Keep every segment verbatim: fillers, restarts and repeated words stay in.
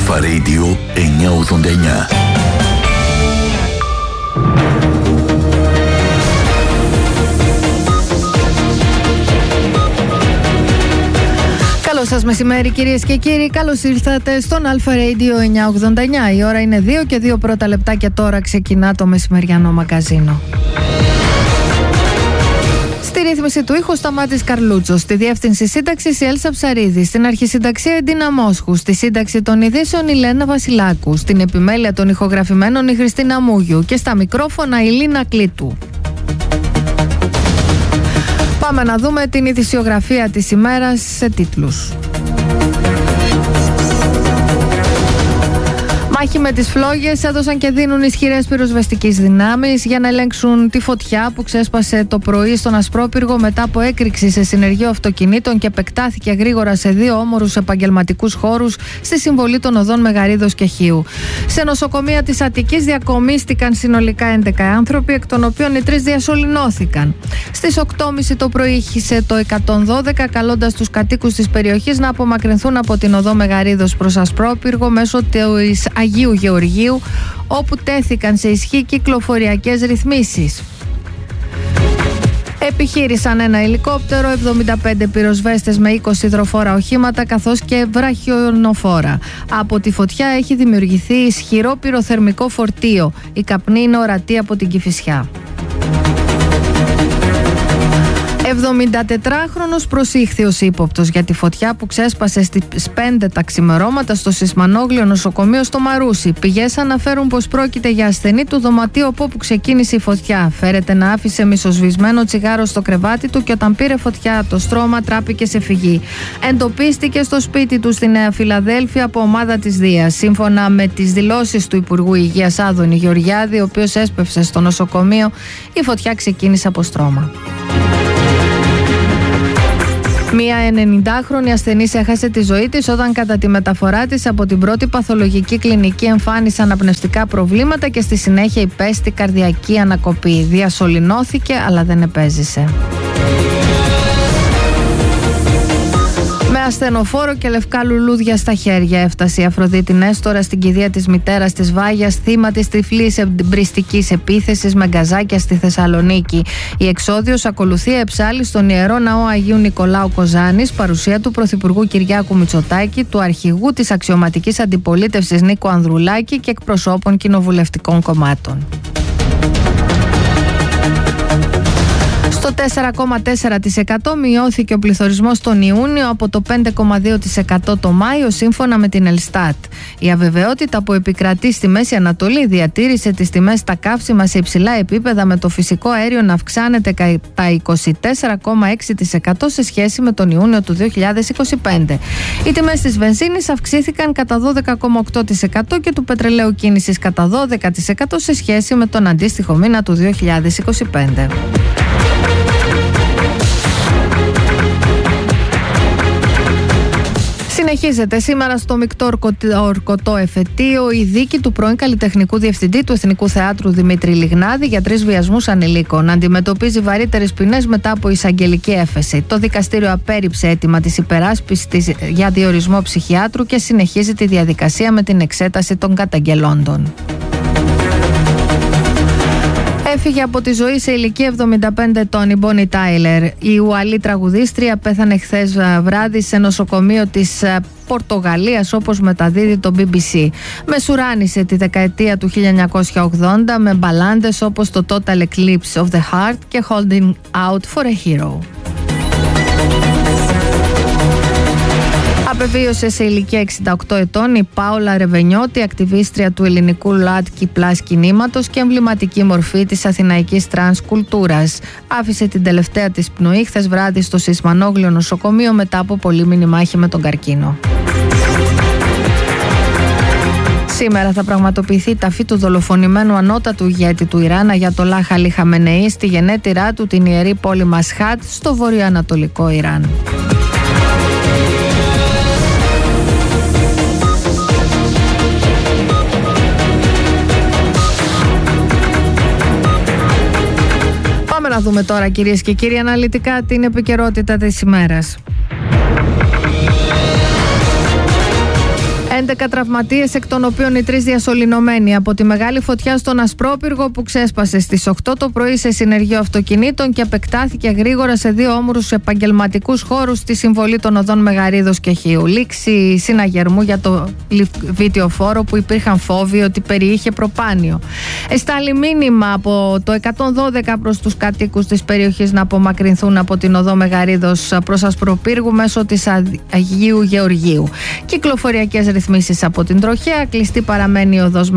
Αλφα Radio εννιακόσια ογδόντα εννιά. Καλό σας μεσημέρι κυρίες και κύριοι, καλώς ήρθατε στον Αλφα Radio εννιακόσια ογδόντα εννιά. Η ώρα είναι δύο και δύο πρώτα λεπτά και τώρα ξεκινά το μεσημεριανό μαγκαζίνο. Στη ρύθμιση του ήχου Σταμάτης Καρλούτσος, στη διεύθυνση σύνταξης η Έλσα Ψαρίδη, στην αρχισυνταξία η Ντίνα Μόσχου, στη σύνταξη των ειδήσεων η Λένα Βασιλάκου, στην επιμέλεια των ηχογραφημένων η Χριστίνα Μούγιου και στα μικρόφωνα η Λίνα Κλήτου. Πάμε να δούμε την ειδησιογραφία της ημέρας σε τίτλους. Μάχη με τις φλόγες έδωσαν και δίνουν ισχυρές πυροσβεστικές δυνάμεις για να ελέγξουν τη φωτιά που ξέσπασε το πρωί στον Ασπρόπυργο μετά από έκρηξη σε συνεργείο αυτοκινήτων και επεκτάθηκε γρήγορα σε δύο όμορους επαγγελματικούς χώρους στη συμβολή των οδών Μεγαρίδος και Χίου. Σε νοσοκομεία της Αττικής διακομίστηκαν συνολικά έντεκα άνθρωποι, εκ των οποίων οι τρεις διασωληνώθηκαν. Στις οκτώ και μισή το πρωί ήχησε το εκατόν δώδεκα, καλώντας τους κατοίκους της περιοχής να απομακρυνθούν από την οδό Μεγαρίδος προς Ασπρόπυργο μέσω της Αγίου Γεωργίου, όπου τέθηκαν σε ισχύ κυκλοφοριακές ρυθμίσεις. Επιχείρησαν ένα ελικόπτερο, εβδομήντα πέντε πυροσβέστες με είκοσι υδροφόρα οχήματα καθώς και βραχιονοφόρα. Από τη φωτιά έχει δημιουργηθεί ισχυρό πυροθερμικό φορτίο. Η καπνή είναι ορατή από την Κηφισιά. εβδομηντατετράχρονος προσήχθη ως ύποπτος για τη φωτιά που ξέσπασε στις πέντε τα ξημερώματα στο Σισμανόγλιο νοσοκομείο στο Μαρούσι. Πηγές αναφέρουν πως πρόκειται για ασθενή του δωματίου από όπου ξεκίνησε η φωτιά. Φέρεται να άφησε μισοσβησμένο τσιγάρο στο κρεβάτι του και όταν πήρε φωτιά το στρώμα τράπηκε σε φυγή. Εντοπίστηκε στο σπίτι του στη Νέα Φιλαδέλφια από ομάδα της Δίας. Σύμφωνα με τις δηλώσεις του Υπουργού Υγείας Άδωνη Γεωργιάδη, ο οποίος έσπευσε στο νοσοκομείο, η φωτιά ξεκίνησε από στρώμα. Μία ενενηντάχρονη ασθενής έχασε τη ζωή της όταν κατά τη μεταφορά της από την πρώτη παθολογική κλινική εμφάνισε αναπνευστικά προβλήματα και στη συνέχεια υπέστη καρδιακή ανακοπή. Διασωληνώθηκε αλλά δεν επέζησε. Με ασθενοφόρο και λευκά λουλούδια στα χέρια έφτασε η Αφροδίτη Νέστορα στην κηδεία της μητέρας της Βάγιας, θύμα της τυφλής εμπριστικής επίθεσης με γκαζάκια στη Θεσσαλονίκη. Η εξόδιος ακολουθεί εψάλη στον Ιερό Ναό Αγίου Νικολάου Κοζάνης, παρουσία του Πρωθυπουργού Κυριάκου Μητσοτάκη, του αρχηγού της αξιωματικής αντιπολίτευσης Νίκο Ανδρουλάκη και εκπροσώπων κοινοβουλευτικών κομμάτων. Στο τέσσερα κόμμα τέσσερα τοις εκατό μειώθηκε ο πληθωρισμός τον Ιούνιο από το πέντε κόμμα δύο τοις εκατό το Μάιο, σύμφωνα με την Ελστάτ. Η αβεβαιότητα που επικρατεί στη Μέση Ανατολή διατήρησε τις τιμές στα καύσιμα σε υψηλά επίπεδα, με το φυσικό αέριο να αυξάνεται κατά είκοσι τέσσερα κόμμα έξι τοις εκατό σε σχέση με τον Ιούνιο του δύο χιλιάδες είκοσι πέντε. Οι τιμές της βενζίνης αυξήθηκαν κατά δώδεκα κόμμα οκτώ τοις εκατό και του πετρελαίου κίνησης κατά δώδεκα τοις εκατό σε σχέση με τον αντίστοιχο μήνα του δύο χιλιάδες είκοσι πέντε. Συνεχίζεται σήμερα στο μεικτό ορκωτό εφετείο η δίκη του πρώην καλλιτεχνικού διευθυντή του Εθνικού Θεάτρου Δημήτρη Λιγνάδη για τρεις βιασμούς ανηλίκων. Αντιμετωπίζει βαρύτερες ποινές μετά από εισαγγελική έφεση. Το δικαστήριο απέρριψε αίτημα της υπεράσπισης για διορισμό ψυχιάτρου και συνεχίζει τη διαδικασία με την εξέταση των καταγγελόντων. Έφυγε από τη ζωή σε ηλικία εβδομήντα πέντε ετών η Μπόνι Τάιλερ. Η Ουαλή τραγουδίστρια πέθανε χθες βράδυ σε νοσοκομείο της Πορτογαλίας, όπως μεταδίδει το μπι μπι σι. Μεσουράνησε τη δεκαετία του χίλια εννιακόσια ογδόντα με μπαλάντες όπως το Total Eclipse of the Heart και Holding Out for a Hero. Απεβίωσε σε ηλικία εξήντα οκτώ ετών η Πάολα Ρεβενιώτη, ακτιβίστρια του ελληνικού Λάτκι Πλάς κινήματος και εμβληματική μορφή της αθηναϊκής τρανς κουλτούρας. Άφησε την τελευταία της πνοή χθες βράδυ στο Σισμανόγλιο νοσοκομείο μετά από πολύμηνη μάχη με τον καρκίνο. Σήμερα θα πραγματοποιηθεί η ταφή του δολοφονημένου ανώτατου ηγέτη του Ιράν Αγιατολάχ Αλί Χαμενεή στη γενέτειρά του, την ιερή πόλη Μασχάτ στο βορειοανατολικό Ιράν. Πάμε να δούμε τώρα, κυρίες και κύριοι, αναλυτικά την επικαιρότητα της ημέρας. έντεκα τραυματίες, εκ των οποίων οι τρεις διασωληνωμένοι από τη μεγάλη φωτιά στον Ασπρόπυργο που ξέσπασε στις οκτώ το πρωί σε συνεργείο αυτοκινήτων και επεκτάθηκε γρήγορα σε δύο όμορους επαγγελματικούς χώρους στη συμβολή των οδών Μεγαρίδος και Χίου. Λήξη συναγερμού για το βιτιοφόρο που υπήρχαν φόβοι ότι περιείχε προπάνιο. Εστάλει μήνυμα από το εκατόν δώδεκα προς τους κατοίκους της περιοχής να απομακρυνθούν από την οδό Μεγαρίδος προς Ασπροπύργου μέσω της Αγίου Γεωργίου. Κυκλοφοριακές ρυθμίσεις από την τροχέα. Κλειστή παραμένει η οδός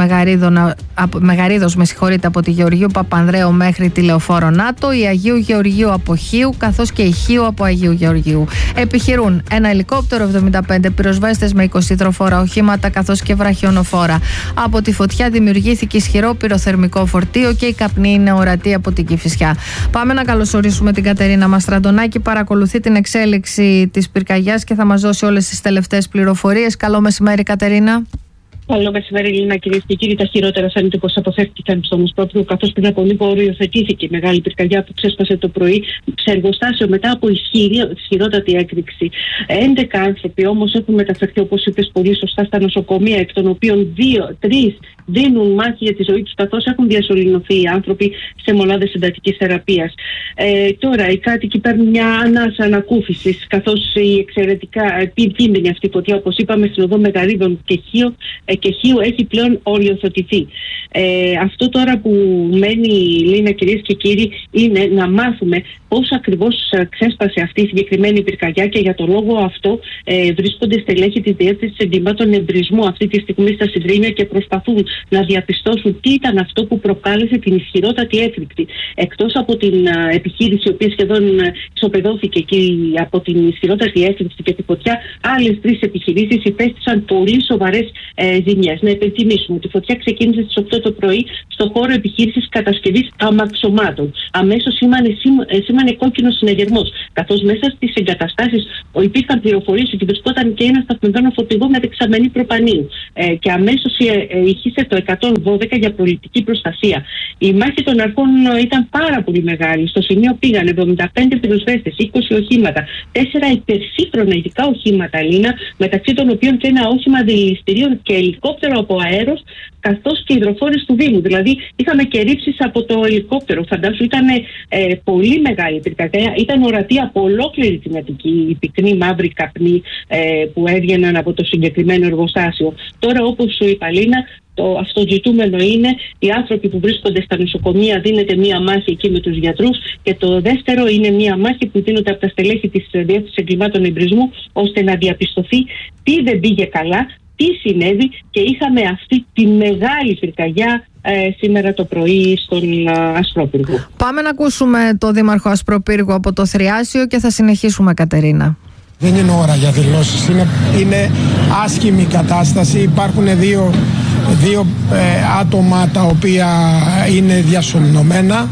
Μεγαρίδος με συγχωρείτε, από τη Γεωργίου Παπανδρέου μέχρι τη Λεωφόρο Νάτο, η Αγίου Γεωργίου από Χίου, καθώς και η Χίου από Αγίου Γεωργίου. Επιχειρούν ένα ελικόπτερο, εβδομήντα πέντε πυροσβέστες με είκοσι υδροφόρα οχήματα, καθώς και βραχιονοφόρα. Από τη φωτιά δημιουργήθηκε ισχυρό πυροθερμικό φορτίο και η καπνή είναι ορατή από την Κηφισιά. Πάμε να καλωσορίσουμε την Κατερίνα Μαστραντονάκη. Παρακολουθεί την εξέλιξη της πυρκαγιάς και θα μας δώσει όλες τις τελευταίες πληροφορίες. Καλό μεσημέρι, Κατερίνα. Καλό μεσημέρι, Ελληνά, κυρίες και κύριοι. Τα χειρότερα φαίνεται πως αποφεύθηκαν στον Ασπρόπυργο, καθώς πριν από λίγο οριοθετήθηκε η μεγάλη πυρκαγιά που ξέσπασε το πρωί σε εργοστάσιο μετά από ισχυρότατη έκρηξη. έντεκα άνθρωποι όμως έχουν μεταφερθεί, όπως είπες πολύ σωστά, στα νοσοκομεία, εκ των οποίων τρεις δίνουν μάχη για τη ζωή τους, καθώς έχουν διασωληνωθεί οι άνθρωποι σε μονάδες εντατικής θεραπείας. Ε, τώρα οι κάτοικοι παίρνουν μια ανάσα ανακούφισης, καθώς η εξαιρετικά επικίνδυνη αυτή φωτιά, όπως είπαμε, στην οδό Μεγαρίδων και Χίου, και Χίου έχει πλέον οριοθετηθεί. Ε, αυτό τώρα που μένει, Λίνα, κυρίες και κύριοι, είναι να μάθουμε πώς ακριβώς ξέσπασε αυτή η συγκεκριμένη πυρκαγιά, και για τον λόγο αυτό ε, βρίσκονται στελέχη της Διεύθυνσης Εγκλημάτων Εμπρισμού αυτή τη στιγμή στα Σιδρήνια και προσπαθούν να διαπιστώσουν τι ήταν αυτό που προκάλεσε την ισχυρότατη έκρηξη. Εκτός από την α, επιχείρηση, η οποία σχεδόν ισοπεδώθηκε και από την ισχυρότατη έκρηξη και τη φωτιά, άλλες τρεις επιχειρήσεις υπέστησαν πολύ σοβαρές ε, ζημιές. Να υπενθυμίσουμε ότι η φωτιά ξεκίνησε στις οκτώ το πρωί στο χώρο επιχείρησης κατασκευής αμαξωμάτων. Αμέσως σήμανε, σήμανε κόκκινο συναγερμός, καθώς μέσα στις εγκαταστάσεις υπήρχαν πληροφορίες ότι βρισκόταν και ένα σταθμευμένο φορτηγό με δεξαμενή προπανίου. Ε, και αμέσως ηχήσε το εκατόν δώδεκα για προληπτική προστασία. Η μάχη των αρχών ήταν πάρα πολύ μεγάλη. Στο σημείο πήγαν εβδομήντα πέντε πυροσβέστες, είκοσι οχήματα, τέσσερα υπερσύγχρονα ειδικά οχήματα, Λίνα, μεταξύ των οποίων και ένα όχημα δηληστηρίων και ελικόπτερο από αέρος, καθώς και υδροφόρες του Δήμου. Δηλαδή, είχαμε και ρήψεις από το ελικόπτερο. Φαντάσου, ήταν ε, πολύ μεγάλη πυρκαγιά. Ήταν ορατή από ολόκληρη την Αττική, η πυκνή μαύρη καπνή ε, που έβγαιναν από το συγκεκριμένο εργοστάσιο. Τώρα, όπως σου είπα, Λίνα, το αυτοζητούμενο είναι οι άνθρωποι που βρίσκονται στα νοσοκομεία, δίνεται μία μάχη εκεί με τους γιατρούς, και το δεύτερο είναι μία μάχη που δίνονται από τα στελέχη της Διεύθυνσης Εγκλημάτων Εμπρισμού, ώστε να διαπιστωθεί τι δεν πήγε καλά, τι συνέβη, και είχαμε αυτή τη μεγάλη πυρκαγιά ε, σήμερα το πρωί στον α, Ασπρόπυργο. Πάμε να ακούσουμε το Δήμαρχο Ασπροπύργου από το Θριάσιο και θα συνεχίσουμε, Κατερίνα. Δεν είναι ώρα για δηλώσεις, είναι, είναι άσχημη κατάσταση. Υπάρχουν δύο, δύο ε, άτομα τα οποία είναι διασωληνωμένα.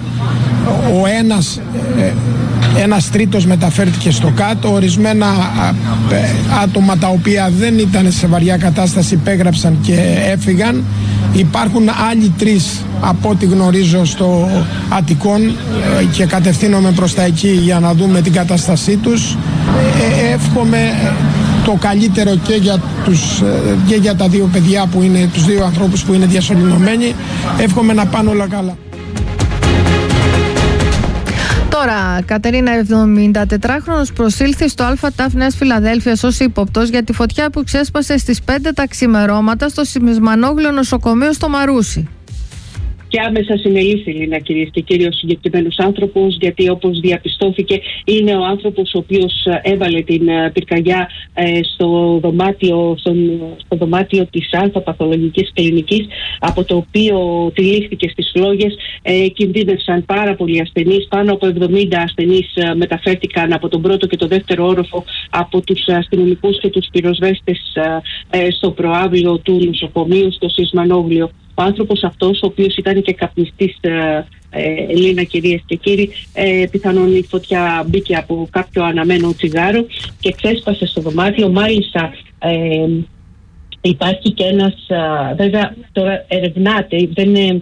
Ο ένας, ε, ένας τρίτος μεταφέρθηκε στο κάτω. Ορισμένα ε, άτομα τα οποία δεν ήταν σε βαριά κατάσταση υπέγραψαν και έφυγαν. Υπάρχουν άλλοι τρεις από ό,τι γνωρίζω στο Αττικόν ε, και κατευθύνομαι προς τα εκεί για να δούμε την κατάστασή τους. Ε, εύχομαι το καλύτερο και για, τους, και για τα δύο παιδιά που είναι, τους δύο ανθρώπους που είναι διασωληνωμένοι. Εύχομαι να πάνε όλα καλά. Τώρα, Κατερίνα, εβδομηντατετράχρονος προσήλθε στο ΑΤΑΦ Νέας Φιλαδέλφειας ως ύποπτος για τη φωτιά που ξέσπασε στις πέντε τα ξημερώματα στο Σιμισμανόγλιο νοσοκομείο στο Μαρούσι. Και άμεσα συνελήφθη, Λίνα, κυρίες και κύριοι, ο συγκεκριμένος άνθρωπος, γιατί όπως διαπιστώθηκε είναι ο άνθρωπος ο οποίος έβαλε την πυρκαγιά στο δωμάτιο, στον, στο δωμάτιο της αλφαπαθολογικής κλινικής, από το οποίο τυλίχθηκε στις φλόγες. Ε, κινδύνευσαν πάρα πολλοί ασθενείς, πάνω από εβδομήντα ασθενείς μεταφέρθηκαν από τον πρώτο και το δεύτερο όροφο από τους αστυνομικούς και τους πυροσβέστες ε, στο προάβλιο του νοσοκομείου, στο Σιμισμανόγλιο. Ο άνθρωπος αυτός, ο οποίος ήταν και καπνιστής, ε, ε, Λίνα, κυρίες και κύριοι, ε, πιθανόν η φωτιά μπήκε από κάποιο αναμένο τσιγάρο και ξέσπασε στο δωμάτιο. Μάλιστα ε, υπάρχει και ένας, ε, βέβαια τώρα ερευνάται, δεν, ε,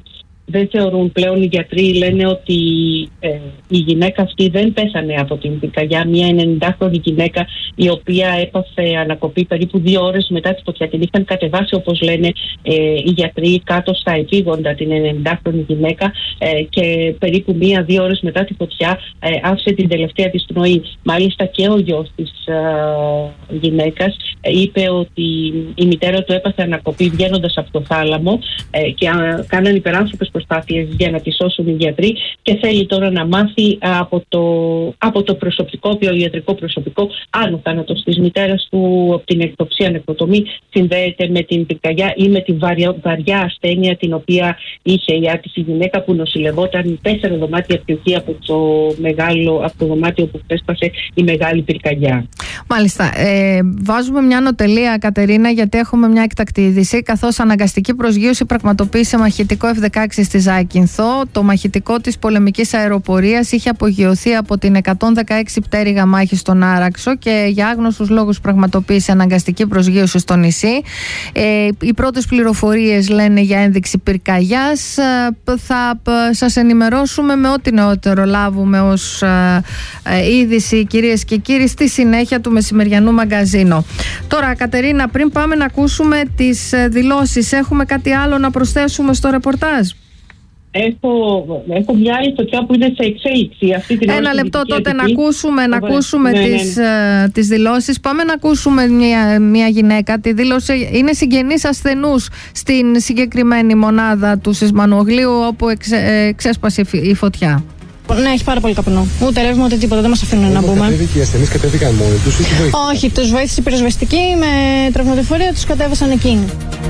δεν θεωρούν πλέον οι γιατροί, λένε ότι ε, η γυναίκα αυτή δεν πέθανε από την πυρκαγιά. Μια ενενηντάχρονη γυναίκα η οποία έπαθε ανακοπή περίπου δύο ώρες μετά τη φωτιά. Την είχαν κατεβάσει, όπως λένε ε, οι γιατροί, κάτω στα επίγοντα την ενενηντάχρονη γυναίκα ε, και περίπου μία-δύο ώρες μετά τη φωτιά ε, άφησε την τελευταία της πνοή. Μάλιστα και ο γιος της ε, γυναίκας ε, είπε ότι η μητέρα του έπαθε ανακοπή βγαίνοντας από το θάλαμο ε, και α, κάναν υπεράνθρωπες προσπάθειες για να τη σώσουν οι γιατροί και θέλει τώρα να μάθει από το, από το προσωπικό, το ιατρικό προσωπικό, αν ο θάνατος της μητέρας του από την εκτοψία νεκροτομή συνδέεται με την πυρκαγιά ή με τη βαριά, βαριά ασθένεια την οποία είχε η άτυχη γυναίκα που νοσηλευόταν τέσσερα δωμάτια πιο εκεί από το, μεγάλο, από το δωμάτιο που ξέσπασε η μεγάλη πυρκαγιά. Μάλιστα. Ε, βάζουμε μια ανωτελεία, Κατερίνα, γιατί έχουμε μια εκτακτή είδηση. Καθώς αναγκαστική προσγείωση πραγματοποίησε μαχητικό εφ δεκαέξι στη Ζάκυνθο, το μαχητικό της πολεμικής αεροπορίας είχε απογειωθεί από την εκατόν δεκαέξι πτέρυγα μάχη στον Άραξο και για άγνωστους λόγους πραγματοποίησε αναγκαστική προσγείωση στο νησί. Ε, οι πρώτες πληροφορίες λένε για ένδειξη πυρκαγιάς. Ε, θα ε, σας ενημερώσουμε με ό,τι νεότερο λάβουμε ως ε, ε, είδηση, κυρίες και κύριοι, στη συνέχεια του μεσημεριανού μαγκαζίνο. Τώρα, Κατερίνα, πριν πάμε να ακούσουμε τις δηλώσεις, έχουμε κάτι άλλο να προσθέσουμε στο ρεπορτάζ? Έχω, έχω μια άλλη φωτιά που είναι σε εξέλιξη. Αυτή την Ένα λεπτό τότε να ακούσουμε, να Ωραία. ακούσουμε ναι, τις, ναι, ναι. τις δηλώσεις. Πάμε να ακούσουμε μια, μια γυναίκα. Τη δήλωσε, είναι συγγενής ασθενούς στην συγκεκριμένη μονάδα του Σισμανογλίου όπου εξε, ξέσπασε η φωτιά. Ναι, έχει πάρα πολύ καπνό. Ούτε ρεύμα ούτε τίποτα. Δεν μας αφήνουν να μπούμε. Οι ασθενείς κατέβηκαν μόνοι τους ή τους βοήθησαν? Όχι, τους βοήθησε η πυροσβεστική με τραυματοφορία, τους κατέβασαν εκείνοι.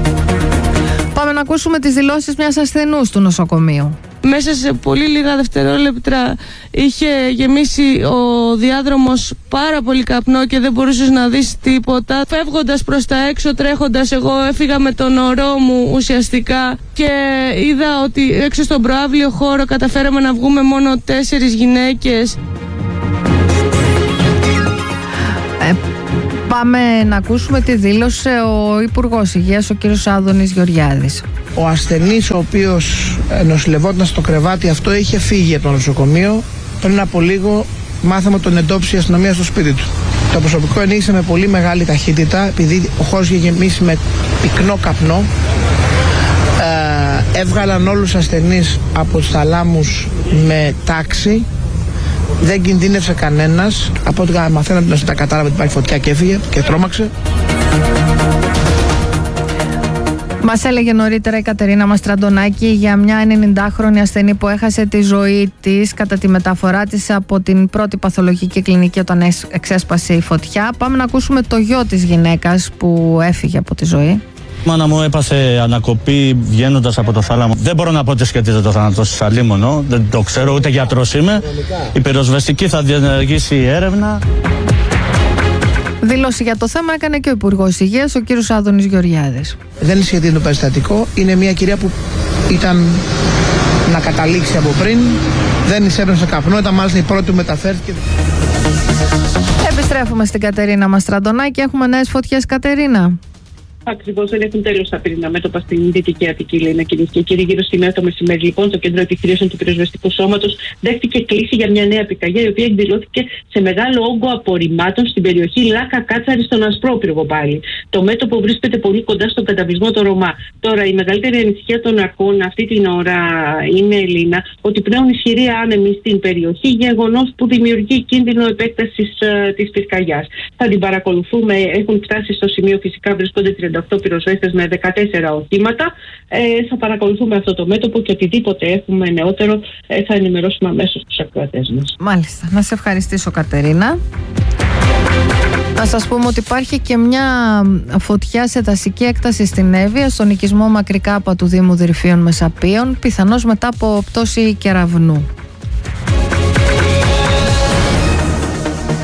Πάμε να ακούσουμε τις δηλώσεις μιας ασθενούς του νοσοκομείου. Μέσα σε πολύ λίγα δευτερόλεπτα είχε γεμίσει ο διάδρομος πάρα πολύ καπνό και δεν μπορούσες να δεις τίποτα. Φεύγοντας προς τα έξω, τρέχοντας, εγώ έφυγα με τον ορό μου ουσιαστικά και είδα ότι έξω στον προαύλιο χώρο καταφέραμε να βγούμε μόνο τέσσερις γυναίκες. Ε, πάμε να ακούσουμε τι δήλωσε ο Υπουργός Υγείας, ο κύριος Άδωνης Γεωργιάδης. Ο ασθενής ο οποίος νοσηλευόταν στο κρεβάτι αυτό είχε φύγει από το νοσοκομείο. Πριν από λίγο μάθαμε τον εντόπισε η αστυνομία στο σπίτι του. Το προσωπικό ενήγησε με πολύ μεγάλη ταχύτητα επειδή ο χώρος είχε γεμίσει με πυκνό καπνό. Ε, έβγαλαν όλους τους ασθενείς από τους θαλάμους με τάξη. Δεν κινδύνευσε κανένας. Από ό,τι μαθαίναμε ότι τα κατάλαβε ότι υπάρχει φωτιά και έφυγε και τρόμαξε. Μας έλεγε νωρίτερα η Κατερίνα Μαστραντονάκη για μια ενενηντάχρονη ασθενή που έχασε τη ζωή της κατά τη μεταφορά της από την πρώτη παθολογική κλινική όταν εξέσπασε η φωτιά. Πάμε να ακούσουμε το γιο της γυναίκας που έφυγε από τη ζωή. Η μάνα μου έπαθε ανακοπή βγαίνοντας από το θάλαμο. Δεν μπορώ να πω ότι σχετίζεται το θάνατο της αλίμονο. Δεν το ξέρω, ούτε γιατρός είμαι. Η πυροσβεστική θα διενεργήσει έρευνα. Δήλωση για το θέμα έκανε και ο Υπουργός Υγείας, ο κύριος Άδωνης Γεωργιάδης. Δεν σχετίζεται το περιστατικό. Είναι μια κυρία που ήταν να καταλήξει από πριν. Δεν εισέπνευσε καπνό, ήταν μάλιστα η πρώτη που μεταφέρθηκε. Επιστρέφουμε στην Κατερίνα Μαστραντονάκη. Έχουμε νέες φωτιές, Κατερίνα? Ακριβώς, δεν έχουν τέλος τα πυρηνά μέτωπα στην Δυτική Αττική, λέει, κυρίες και κύριοι. Γύρω στη μία το μεσημέρι, λοιπόν, το Κέντρο Επιχειρήσεων του Πυροσβεστικού Σώματος δέχτηκε κλήση για μια νέα πυρκαγιά, η οποία εκδηλώθηκε σε μεγάλο όγκο απορριμμάτων στην περιοχή Λάκα Κάτσαρη, στον Ασπρόπυργο πάλι. Το μέτωπο βρίσκεται πολύ κοντά στον καταβλισμό το Ρωμά. Τώρα, η μεγαλύτερη ανησυχία των αρχών αυτή την ώρα είναι, Ελίνα, ότι πνέουν ισχυροί άνεμοι στην περιοχή, γεγονός που δημιουργεί κίνδυνο επέκτασης uh, της πυρκαγιάς. Θα την παρακολουθούμε, έχουν φτάσει στο σημείο, φυσικά βρίσκονται τριάντα οκτώ πυροσβέστες με δεκατέσσερα οχήματα. Ε, θα παρακολουθούμε αυτό το μέτωπο και οτιδήποτε έχουμε νεότερο ε, θα ενημερώσουμε αμέσως τους ακροατές μας. Μάλιστα. Να σε ευχαριστήσω, Κατερίνα. Να σας πούμε ότι υπάρχει και μια φωτιά σε δασική έκταση στην Εύβοια, στον οικισμό Μακρικάπα του Δήμου Δυρφίων Μεσαπίων, πιθανώς μετά από πτώση κεραυνού.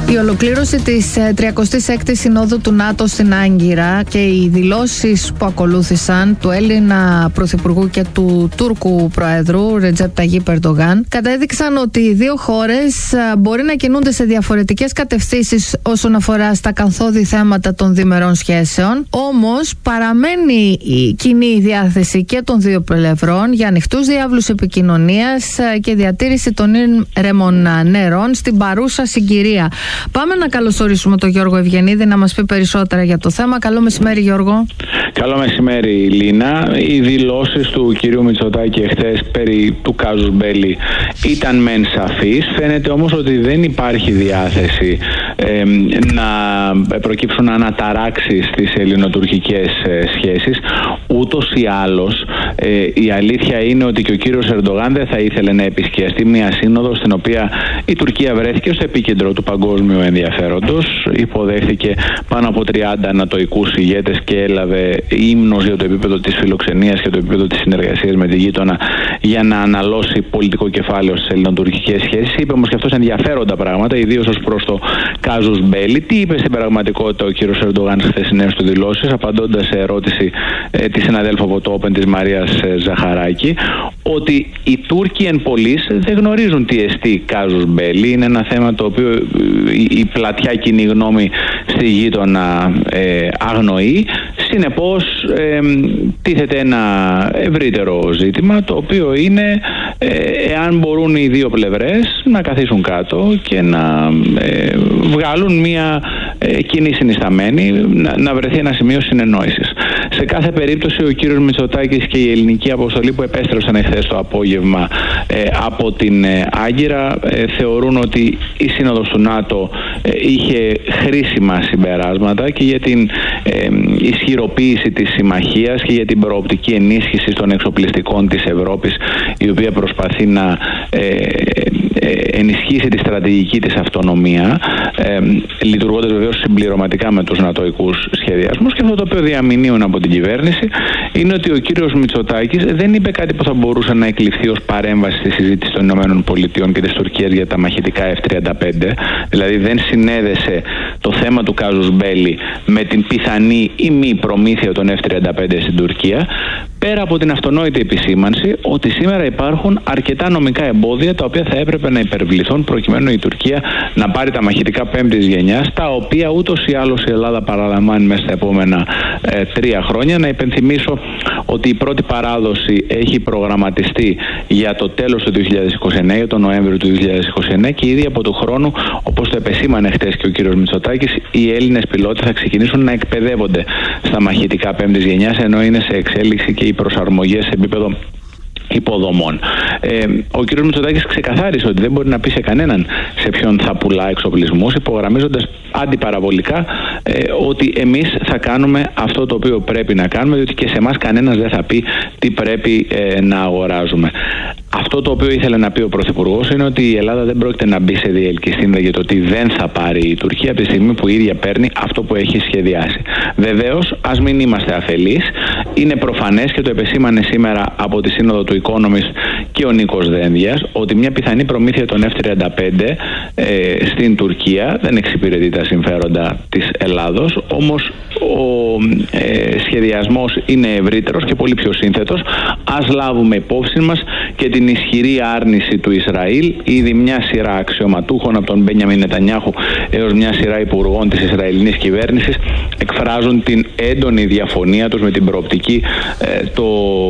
Η ολοκλήρωση της τριακοστής έκτης Συνόδου του ΝΑΤΟ στην Άγκυρα και οι δηλώσεις που ακολούθησαν του Έλληνα Πρωθυπουργού και του Τούρκου Προέδρου Ρετζέπ Ταγίπ Ερντογάν κατέδειξαν ότι οι δύο χώρες μπορεί να κινούνται σε διαφορετικές κατευθύνσεις όσον αφορά στα καθόδη θέματα των διμερών σχέσεων, όμως παραμένει η κοινή διάθεση και των δύο πλευρών για ανοιχτούς διάβλους επικοινωνίας και διατήρηση των ήρεμων νερών στην παρούσα συγκυρία. Πάμε να καλωσορίσουμε τον Γιώργο Ευγενίδη να μας πει περισσότερα για το θέμα. Καλό μεσημέρι, Γιώργο. Καλό μεσημέρι, Λίνα. Οι δηλώσεις του κυρίου Μητσοτάκη εχθές περί του κάζους μπέλι ήταν μεν σαφείς. Φαίνεται όμως ότι δεν υπάρχει διάθεση ε, να προκύψουν αναταράξεις στις ελληνοτουρκικές ε, σχέσεις. Ούτως ή άλλως, ε, η αλήθεια είναι ότι και ο κύριος Ερντογάν δεν θα ήθελε να επισκιαστεί μια σύνοδο στην οποία η Τουρκία βρέθηκε στο επίκεντρο του παγκόσμιου ενδιαφέροντος. Υποδέχθηκε πάνω από τριάντα ανατοικούς ηγέτες και έλαβε ύμνος για το επίπεδο της φιλοξενίας και το επίπεδο της συνεργασίας με τη γείτονα για να αναλώσει πολιτικό κεφάλαιο στις ελληνοτουρκικές σχέσεις. Είπε όμως και αυτός ενδιαφέροντα πράγματα, ιδίως ως προς το κάζους μπέλι. Τι είπε στην πραγματικότητα ο κύριος Ερντογάν στις χθεσινές του δηλώσεις, απαντώντας σε ερώτηση ε, της συναδέλφου από το Open της Μαρίας ε, Ζαχαράκη, ότι οι Τούρκοι εν πολλοίς δεν γνωρίζουν τι εστί κάζους μπέλι. Είναι ένα θέμα το οποίο η πλατιά κοινή γνώμη στη γείτονα ε, αγνοεί. Συνεπώς ε, τίθεται ένα ευρύτερο ζήτημα, το οποίο είναι ε, εάν μπορούν οι δύο πλευρές να καθίσουν κάτω και να ε, βγάλουν μια ε, κοινή συνισταμένη, να, να βρεθεί ένα σημείο συνεννόησης. Σε κάθε περίπτωση ο κύριος Μητσοτάκης και η ελληνική αποστολή που επέστρεψαν εχθές το απόγευμα ε, από την ε, Άγκυρα ε, θεωρούν ότι η Σύνοδος του ΝΑΤΟ ε, είχε χρήσιμα συμπεράσματα και για την ε, ισχυροποίηση της συμμαχίας και για την προοπτική ενίσχυση των εξοπλιστικών της Ευρώπης, η οποία προσπαθεί να ε, ε, ενισχύσει τη στρατηγική της αυτονομία, ε, λειτουργώντας βεβαίως συμπληρωματικά με τους νατοικούς σχεδιασμούς. Και αυτό το οποίο διαμηνύουν από την κυβέρνηση είναι ότι ο κύριος Μητσοτάκης δεν είπε κάτι που θα μπορούσε να εκλειφθεί ως παρέμβαση στη συζήτηση των ΗΠΑ και της Τουρκίας για τα μαχητικά εφ τριάντα πέντε. Δηλαδή δεν συνέδεσε το θέμα του κάζους μπέλι με την πιθανή ή μη προμήθεια των εφ τριάντα πέντε στην Τουρκία, πέρα από την αυτονόητη επισήμανση ότι σήμερα υπάρχουν αρκετά νομικά εμπόδια τα οποία θα έπρεπε να υπερβληθούν προκειμένου η Τουρκία να πάρει τα μαχητικά πέμπτης γενιάς, τα οποία ούτως ή άλλως η Ελλάδα παραλαμβάνει μέσα στα επόμενα ε, τρία χρόνια. Να υπενθυμίσω ότι η πρώτη παράδοση έχει προγραμματιστεί για το τέλος του δύο χιλιάδες είκοσι εννέα, για τον Νοέμβριο του δύο χιλιάδες είκοσι εννέα, και ήδη από του χρόνου, όπως το επεσήμανε χτες και ο κύριος Μητσοτάκης, οι Έλληνες πιλότοι θα ξεκινήσουν να εκπαιδεύονται στα μαχητικά πέμπτης γενιάς, ενώ είναι σε εξέλιξη και οι προσαρμογές σε επίπεδο υποδομών. Ε, ο κ. Μητσοτάκης ξεκαθάρισε ότι δεν μπορεί να πει σε κανέναν σε ποιον θα πουλά εξοπλισμούς, υπογραμμίζοντας αντιπαραβολικά ε, ότι εμείς θα κάνουμε αυτό το οποίο πρέπει να κάνουμε, διότι και σε εμάς κανένας δεν θα πει τι πρέπει ε, να αγοράζουμε. Αυτό το οποίο ήθελε να πει ο Πρωθυπουργός είναι ότι η Ελλάδα δεν πρόκειται να μπει σε διελκυστίνδα για το τι δεν θα πάρει η Τουρκία από τη στιγμή που η ίδια παίρνει αυτό που έχει σχεδιάσει. Βεβαίως, ας μην είμαστε αφελείς. Είναι προφανές και το επεσήμανε σήμερα από τη Σύνοδο του Economist και ο Νίκος Δένδιας ότι μια πιθανή προμήθεια των εφ τριάντα πέντε ε, στην Τουρκία δεν εξυπηρετεί τα συμφέροντα της Ελλάδος, όμως ο ε, σχεδιασμός είναι ευρύτερος και πολύ πιο σύνθετος. Ας λάβουμε υπόψη μας και την ισχυρή άρνηση του Ισραήλ. Ήδη μια σειρά αξιωματούχων από τον Μπένιαμιν Νετανιάχου έως μια σειρά υπουργών της Ισραηλινής κυβέρνησης εκφράζουν την έντονη διαφωνία τους με την προοπτική ε, το,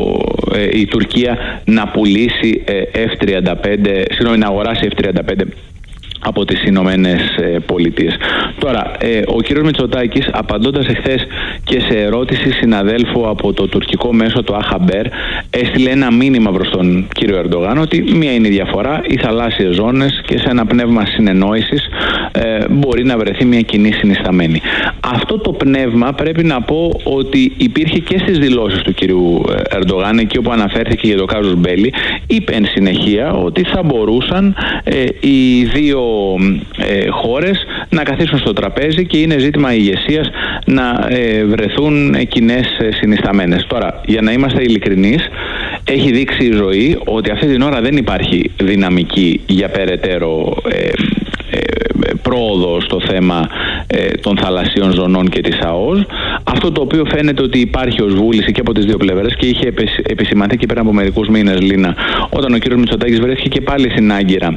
ε, η Τουρκία να πουλήσει ε, εφ τριάντα πέντε, συγγνώμη, να αγοράσει εφ τριάντα πέντε από τις Ηνωμένες Πολιτείες. Τώρα, ε, ο κύριος Μητσοτάκης, απαντώντας εχθές και σε ερώτηση συναδέλφου από το τουρκικό μέσο, το Αχαμπέρ, έστειλε ένα μήνυμα προς τον κύριο Ερντογάν ότι μία είναι η διαφορά, οι θαλάσσιες ζώνες, και σε ένα πνεύμα συνεννόησης ε, μπορεί να βρεθεί μια κοινή συνισταμένη. Αυτό το πνεύμα πρέπει να πω ότι υπήρχε και στις δηλώσεις του κύριου Ερντογάν, εκεί όπου αναφέρθηκε για το κάζους μπέλι. Είπε εν συνεχεία ότι θα μπορούσαν ε, οι δύο ε, χώρες να καθίσουν στο τραπέζι και είναι ζήτημα ηγεσίας να ε, βρεθούν κοινές συνισταμένες. Τώρα, για να είμαστε ειλικρινείς, έχει δείξει η ζωή ότι αυτή την ώρα δεν υπάρχει δυναμική για περαιτέρω ε, ε, πρόοδο στο θέμα ε, των θαλασσίων ζωνών και της ΑΟΣ. Αυτό το οποίο φαίνεται ότι υπάρχει ως βούληση και από τις δύο πλευρές και είχε επισημανθεί και πριν από μερικούς μήνες, Λίνα, όταν ο κύριος Μητσοτάκης βρέθηκε και πάλι στην Άγκυρα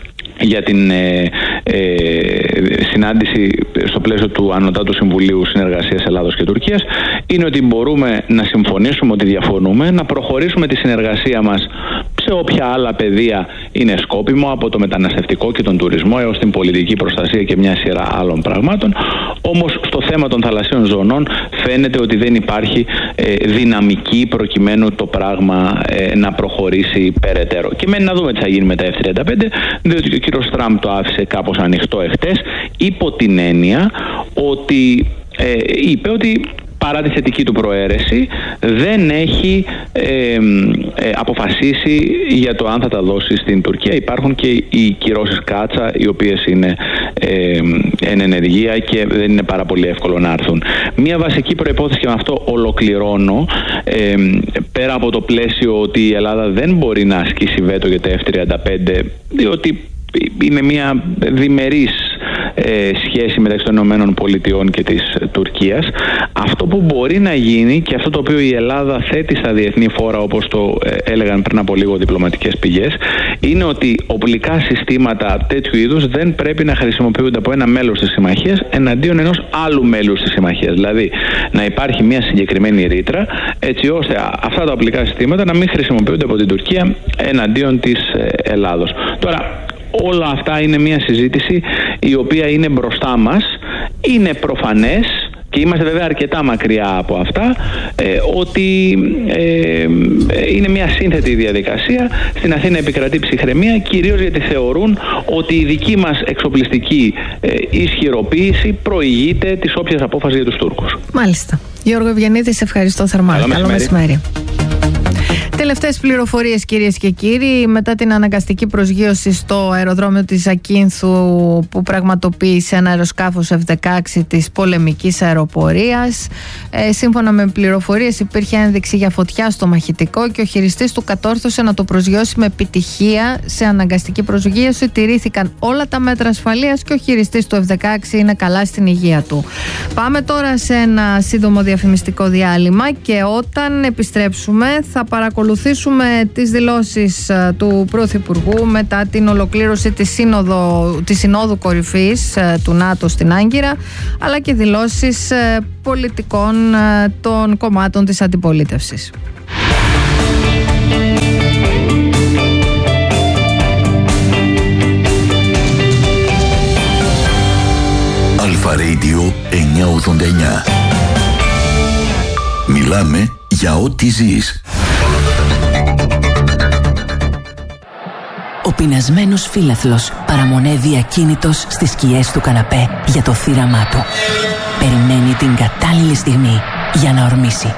για την ε, ε, συνάντηση στο πλαίσιο του Ανωτάτου Συμβουλίου Συνεργασίας Ελλάδος και Τουρκίας, είναι ότι μπορούμε να συμφωνήσουμε ότι διαφωνούμε, να προχωρήσουμε τη συνεργασία μας σε όποια άλλα πεδία είναι σκόπιμο, από το μεταναστευτικό και τον τουρισμό έως την πολιτική προστασία και μια σειρά άλλων πραγμάτων. Όμως στο θέμα των θαλασσίων ζωνών φαίνεται ότι δεν υπάρχει ε, δυναμική προκειμένου το πράγμα ε, να προχωρήσει περαιτέρω. Και μένει να δούμε τι θα γίνει με τα εφ τριάντα πέντε, διότι ο κύριος Τραμπ το άφησε κάπως ανοιχτό εχθές, υπό την έννοια ότι ε, είπε ότι παρά τη θετική του προαίρεση δεν έχει ε, ε, αποφασίσει για το αν θα τα δώσει στην Τουρκία. Υπάρχουν και οι κυρώσεις κάτσα, οι οποίες είναι ε, εν ενεργεία και δεν είναι πάρα πολύ εύκολο να έρθουν. Μία βασική προϋπόθεση, και με αυτό ολοκληρώνω, ε, πέρα από το πλαίσιο ότι η Ελλάδα δεν μπορεί να ασκήσει βέτο για τα εφ τριάντα πέντε, διότι είναι μια διμερής ε, σχέση μεταξύ των Ηνωμένων Πολιτειών και της Τουρκίας. Αυτό που μπορεί να γίνει και αυτό το οποίο η Ελλάδα θέτει στα διεθνή φόρα, όπως το ε, έλεγαν πριν από λίγο διπλωματικές πηγές, είναι ότι οπλικά συστήματα τέτοιου είδους δεν πρέπει να χρησιμοποιούνται από ένα μέλος της συμμαχίας εναντίον ενός άλλου μέλους της συμμαχίας. Δηλαδή να υπάρχει μια συγκεκριμένη ρήτρα έτσι ώστε αυτά τα οπλικά συστήματα να μην χρησιμοποιούνται από την Τουρκία εναντίον της ε, Ελλάδος. Τώρα, όλα αυτά είναι μια συζήτηση η οποία είναι μπροστά μας. Είναι προφανές, και είμαστε βέβαια αρκετά μακριά από αυτά, ε, ότι ε, είναι μια σύνθετη διαδικασία. Στην Αθήνα επικρατεί ψυχραιμία, κυρίως γιατί θεωρούν ότι η δική μας εξοπλιστική ε, ισχυροποίηση προηγείται της όποιας απόφασης για τους Τούρκους. Μάλιστα. Γιώργο Ευγενίδη, σε ευχαριστώ θερμά. Καλό, Καλό μεσημέρι. Τελευταίες πληροφορίες, κυρίες και κύριοι, μετά την αναγκαστική προσγείωση στο αεροδρόμιο της Ακίνθου που πραγματοποίησε ένα αεροσκάφος εφ δεκαέξι της πολεμικής αεροπορίας, ε, σύμφωνα με πληροφορίες υπήρχε ένδειξη για φωτιά στο μαχητικό και ο χειριστής του κατόρθωσε να το προσγειώσει με επιτυχία. Σε αναγκαστική προσγείωση τηρήθηκαν όλα τα μέτρα ασφαλείας και ο χειριστής του εφ δεκαέξι είναι καλά στην υγεία του. Πάμε τώρα σε ένα σύντομο διαφημιστικό διάλειμμα και όταν επιστρέψουμε θα παρακολουθήσουμε τις δηλώσεις του Πρωθυπουργού μετά την ολοκλήρωση της, σύνοδο, της Συνόδου Κορυφής του ΝΑΤΟ στην Άγκυρα, αλλά και δηλώσεις πολιτικών των κομμάτων της αντιπολίτευσης. Αλφα Radio εννιακόσια ογδόντα εννιά. Μιλάμε για ό,τι ζεις. Ο πεινασμένος φύλαθλος παραμονεύει ακίνητος στις σκιές του καναπέ για το θύραμά του. Περιμένει την κατάλληλη στιγμή για να ορμήσει.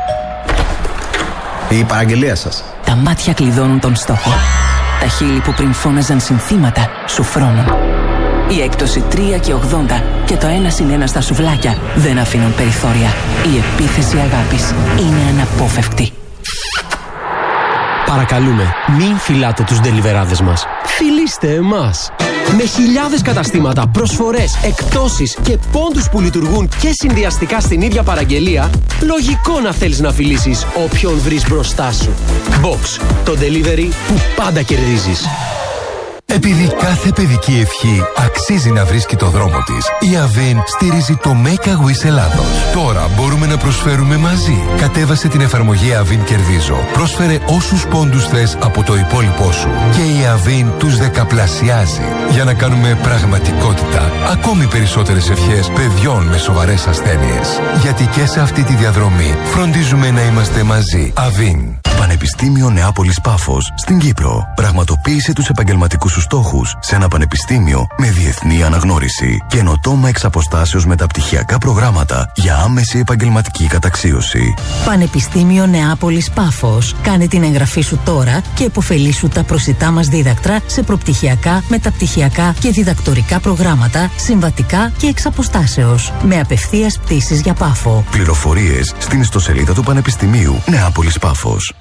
Η παραγγελία σας. Τα μάτια κλειδώνουν τον στόχο. Τα χείλη που πριν φώναζαν συνθήματα σου φρώνουν. Η έκπτωση τρία και ογδόντα και το ένα συν ένα στα σουβλάκια δεν αφήνουν περιθώρια. Η επίθεση αγάπης είναι αναπόφευκτη. Παρακαλούμε, μην φυλάτε τους ντελιβεράδες μας. Φιλήστε εμάς. Με χιλιάδες καταστήματα, προσφορές, εκπτώσεις και πόντους που λειτουργούν και συνδυαστικά στην ίδια παραγγελία, λογικό να θέλεις να φιλήσεις όποιον βρεις μπροστά σου. Box, το delivery που πάντα κερδίζεις. Επειδή κάθε παιδική ευχή αξίζει να βρίσκει το δρόμο της, η Avin στηρίζει το Make a Wish Ελλάδος. Τώρα μπορούμε να προσφέρουμε μαζί. Κατέβασε την εφαρμογή Avin Κερδίζω. Πρόσφερε όσους πόντους θες από το υπόλοιπό σου. Και η Avin τους δεκαπλασιάζει. Για να κάνουμε πραγματικότητα ακόμη περισσότερες ευχές παιδιών με σοβαρές ασθένειες. Γιατί και σε αυτή τη διαδρομή φροντίζουμε να είμαστε μαζί. Avin. Πανεπιστήμιο Νεάπολης Πάφος στην Κύπρο. Πραγματοποίησε τους επαγγελματικούς σου στόχους σε ένα πανεπιστήμιο με διεθνή αναγνώριση. Καινοτόμα εξ αποστάσεως μεταπτυχιακά προγράμματα για άμεση επαγγελματική καταξίωση. Πανεπιστήμιο Νεάπολης Πάφος. Κάνε την εγγραφή σου τώρα και επωφελήσου τα προσιτά μας δίδακτρα σε προπτυχιακά, μεταπτυχιακά και διδακτορικά προγράμματα, συμβατικά και εξ αποστάσεως. Με απευθείας πτήσεις για Πάφο. Πληροφορίες στην ιστοσελίδα του Πανεπιστημίου Νεάπολης Πάφος.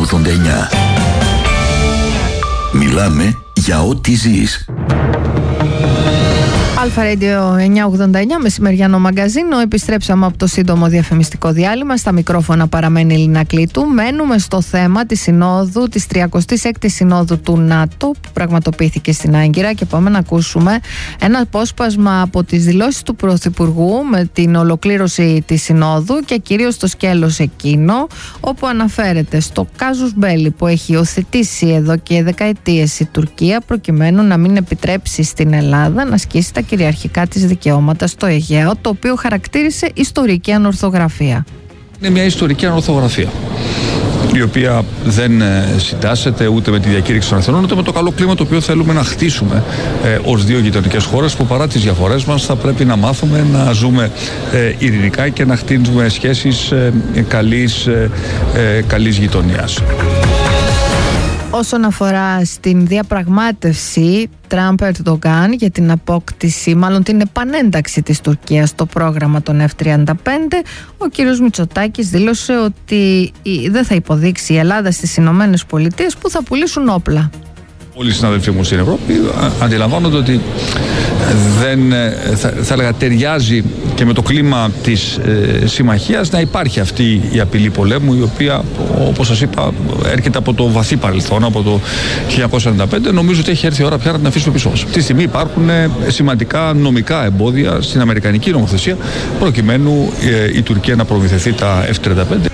ογδόντα εννιά. Μιλάμε για ό,τι ζεις. Αλφα Radio εννιακόσια ογδόντα εννιά, μεσημεριανό μαγκαζίνο. Επιστρέψαμε από το σύντομο διαφημιστικό διάλειμμα. Στα μικρόφωνα παραμένει η Λίνα Κλήτου. Μένουμε στο θέμα της συνόδου, της τριακοστής έκτης συνόδου του ΝΑΤΟ, που πραγματοποιήθηκε στην Άγκυρα, και πάμε να ακούσουμε ένα απόσπασμα από τις δηλώσεις του Πρωθυπουργού με την ολοκλήρωση της συνόδου και κυρίως το σκέλος εκείνο, όπου αναφέρεται στο κάζους μπέλι που έχει υιοθετήσει εδώ και δεκαετίες η Τουρκία, προκειμένου να μην επιτρέψει στην Ελλάδα να ασκήσει τα κυριαρχικά της δικαιώματα στο Αιγαίο, το οποίο χαρακτήρισε ιστορική ανορθογραφία. Είναι μια ιστορική ανορθογραφία, η οποία δεν συντάσσεται ούτε με τη διακήρυξη των Αθηνών, ούτε με το καλό κλίμα το οποίο θέλουμε να χτίσουμε ε, ως δύο γειτονικές χώρες, που παρά τις διαφορές μας θα πρέπει να μάθουμε να ζούμε ε, ειρηνικά και να χτίσουμε σχέσεις ε, καλής, ε, ε, καλής γειτονίας. Όσον αφορά στην διαπραγμάτευση Τραμπ-Ερντογκάν για την απόκτηση, μάλλον την επανένταξη της Τουρκίας στο πρόγραμμα των εφ τριάντα πέντε, ο κύριος Μητσοτάκης δήλωσε ότι δεν θα υποδείξει η Ελλάδα στις Ηνωμένες Πολιτείες, που θα πουλήσουν όπλα. Όλοι οι συναδελφοί μου στην Ευρώπη αντιλαμβάνονται ότι δεν, θα, θα έλεγα, ταιριάζει και με το κλίμα της ε, συμμαχίας να υπάρχει αυτή η απειλή πολέμου, η οποία, όπως σας είπα, έρχεται από το βαθύ παρελθόν, από το χίλια εννιακόσια ενενήντα πέντε. Νομίζω ότι έχει έρθει η ώρα πια να την αφήσουμε πίσω μας. Αυτή τη στιγμή υπάρχουν σημαντικά νομικά εμπόδια στην αμερικανική νομοθεσία, προκειμένου ε, η Τουρκία να προμηθευτεί τα εφ τριάντα πέντε.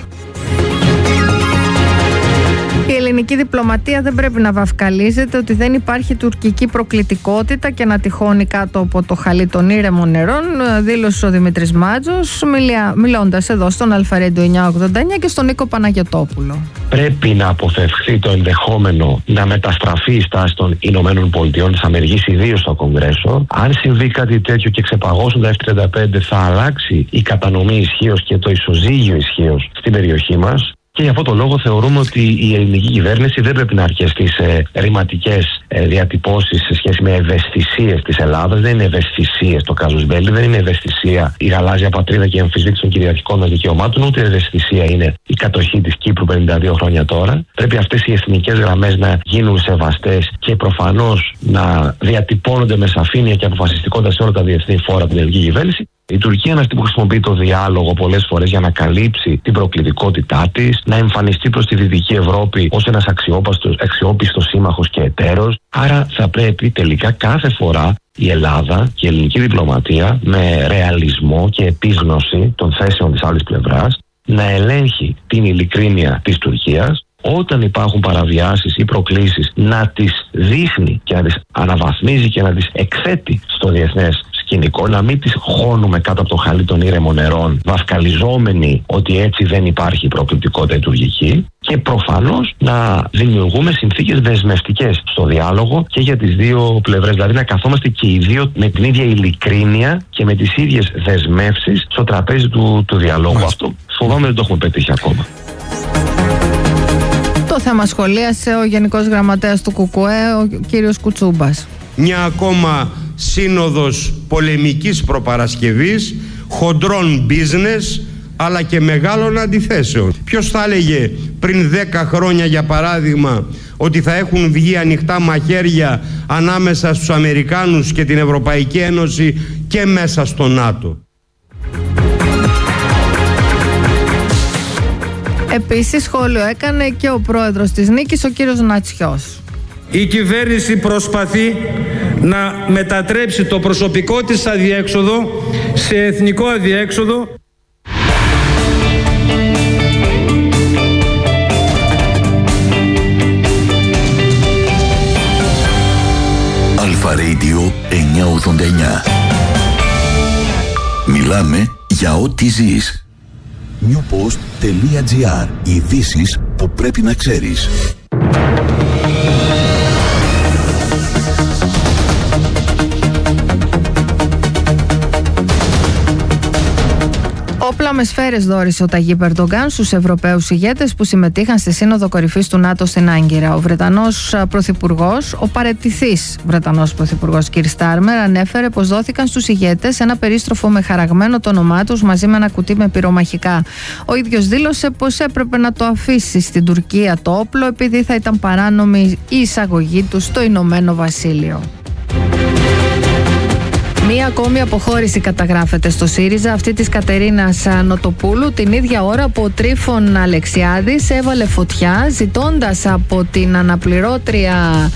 Η ελληνική διπλωματία δεν πρέπει να βαφκαλίζεται ότι δεν υπάρχει τουρκική προκλητικότητα και να τυχώνει κάτω από το χαλί των ήρεμων νερών, δήλωσε ο Δημήτρης Μάτζος, μιλώντας εδώ στον Αλφα Radio εννιακόσια ογδόντα εννιά και στον Νίκο Παναγιωτόπουλο. Πρέπει να αποφευχθεί το ενδεχόμενο να μεταστραφεί η στάση των Ηνωμένων Πολιτειών της Αμερικής, ιδίως στο Κογκρέσο. Αν συμβεί κάτι τέτοιο και ξεπαγώσουν τα εφ τριάντα πέντε, θα αλλάξει η κατανομή ισχύως και το ισοζύγιο ισχύως στην περιοχή μας. Και για αυτόν τον λόγο θεωρούμε ότι η ελληνική κυβέρνηση δεν πρέπει να αρκεστεί σε ρηματικές ε, διατυπώσεις σε σχέση με ευαισθησίες της Ελλάδας. Δεν είναι ευαισθησίες το κάζους μπέλι, δεν είναι ευαισθησία η γαλάζια πατρίδα και η αμφισβήτηση των κυριαρχικών μας δικαιωμάτων, ούτε ευαισθησία είναι η κατοχή της Κύπρου πενήντα δύο χρόνια τώρα. Πρέπει αυτές οι εθνικές γραμμές να γίνουν σεβαστές και προφανώς να διατυπώνονται με σαφήνεια και αποφασιστικότητα σε όλα τα διεθνή φόρα την ελληνική κυβέρνηση. Η Τουρκία είναι αυτή που χρησιμοποιεί το διάλογο πολλές φορές για να καλύψει την προκλητικότητά της, να εμφανιστεί προς τη Δυτική Ευρώπη ως ένας αξιόπιστος σύμμαχος και εταίρος. Άρα θα πρέπει τελικά κάθε φορά η Ελλάδα και η ελληνική διπλωματία με ρεαλισμό και επίγνωση των θέσεων της άλλης πλευράς να ελέγχει την ειλικρίνεια της Τουρκίας. Όταν υπάρχουν παραβιάσεις ή προκλήσεις να τις δείχνει και να τις αναβαθμίζει και να τις εκθέτει στο διεθνές σκηνικό, να μην τις χώνουμε κάτω από το χαλί των ήρεμων νερών, βαφκαλιζόμενοι ότι έτσι δεν υπάρχει προκλητικότητα λειτουργική, και προφανώς να δημιουργούμε συνθήκες δεσμευτικές στο διάλογο και για τις δύο πλευρές. Δηλαδή να καθόμαστε και οι δύο με την ίδια ειλικρίνεια και με τις ίδιες δεσμεύσεις στο τραπέζι του, του διαλόγου. Μάλιστα. Αυτό φοβάμαι δεν το έχουμε πετύχει ακόμα. Το θέμα σχολίασε ο Γενικός Γραμματέας του ΚΚΕ, ο κύριος Κουτσούμπας. Μια ακόμα σύνοδος πολεμικής προπαρασκευής, χοντρών business, αλλά και μεγάλων αντιθέσεων. Ποιος θα έλεγε πριν δέκα χρόνια, για παράδειγμα, ότι θα έχουν βγει ανοιχτά μαχαίρια ανάμεσα στους Αμερικάνους και την Ευρωπαϊκή Ένωση και μέσα στο ΝΑΤΟ. Επίσης σχόλιο έκανε και ο πρόεδρος της Νίκης, ο κύριος Νατσιός. Η κυβέρνηση προσπαθεί να μετατρέψει το προσωπικό της αδιέξοδο σε εθνικό αδιέξοδο. Αλφα Radio εννιακόσια ογδόντα εννιά. Μιλάμε για ό,τι ζεις. newpost.gr. Ειδήσεις που πρέπει να ξέρεις. Όπλα Είπαμε σφαίρες δώρισε ο Ταγίπ Ερντογκάν στους Ευρωπαίους ηγέτες που συμμετείχαν στη Σύνοδο Κορυφής του ΝΑΤΟ στην Άγκυρα. Ο Βρετανός Πρωθυπουργός, ο παραιτηθής Βρετανός Πρωθυπουργός Κιρ Στάρμερ, ανέφερε πως δόθηκαν στους ηγέτες ένα περίστροφο με χαραγμένο το όνομά τους μαζί με ένα κουτί με πυρομαχικά. Ο ίδιος δήλωσε πως έπρεπε να το αφήσει στην Τουρκία το όπλο επειδή θα ήταν παράνομη η εισαγωγή του στο Ηνωμένο Βασίλειο. Μία ακόμη αποχώρηση καταγράφεται στο ΣΥΡΙΖΑ, αυτή της Κατερίνας Νοτοπούλου, την ίδια ώρα που ο Τρίφων Αλεξιάδης έβαλε φωτιά ζητώντας από την αναπληρώτρια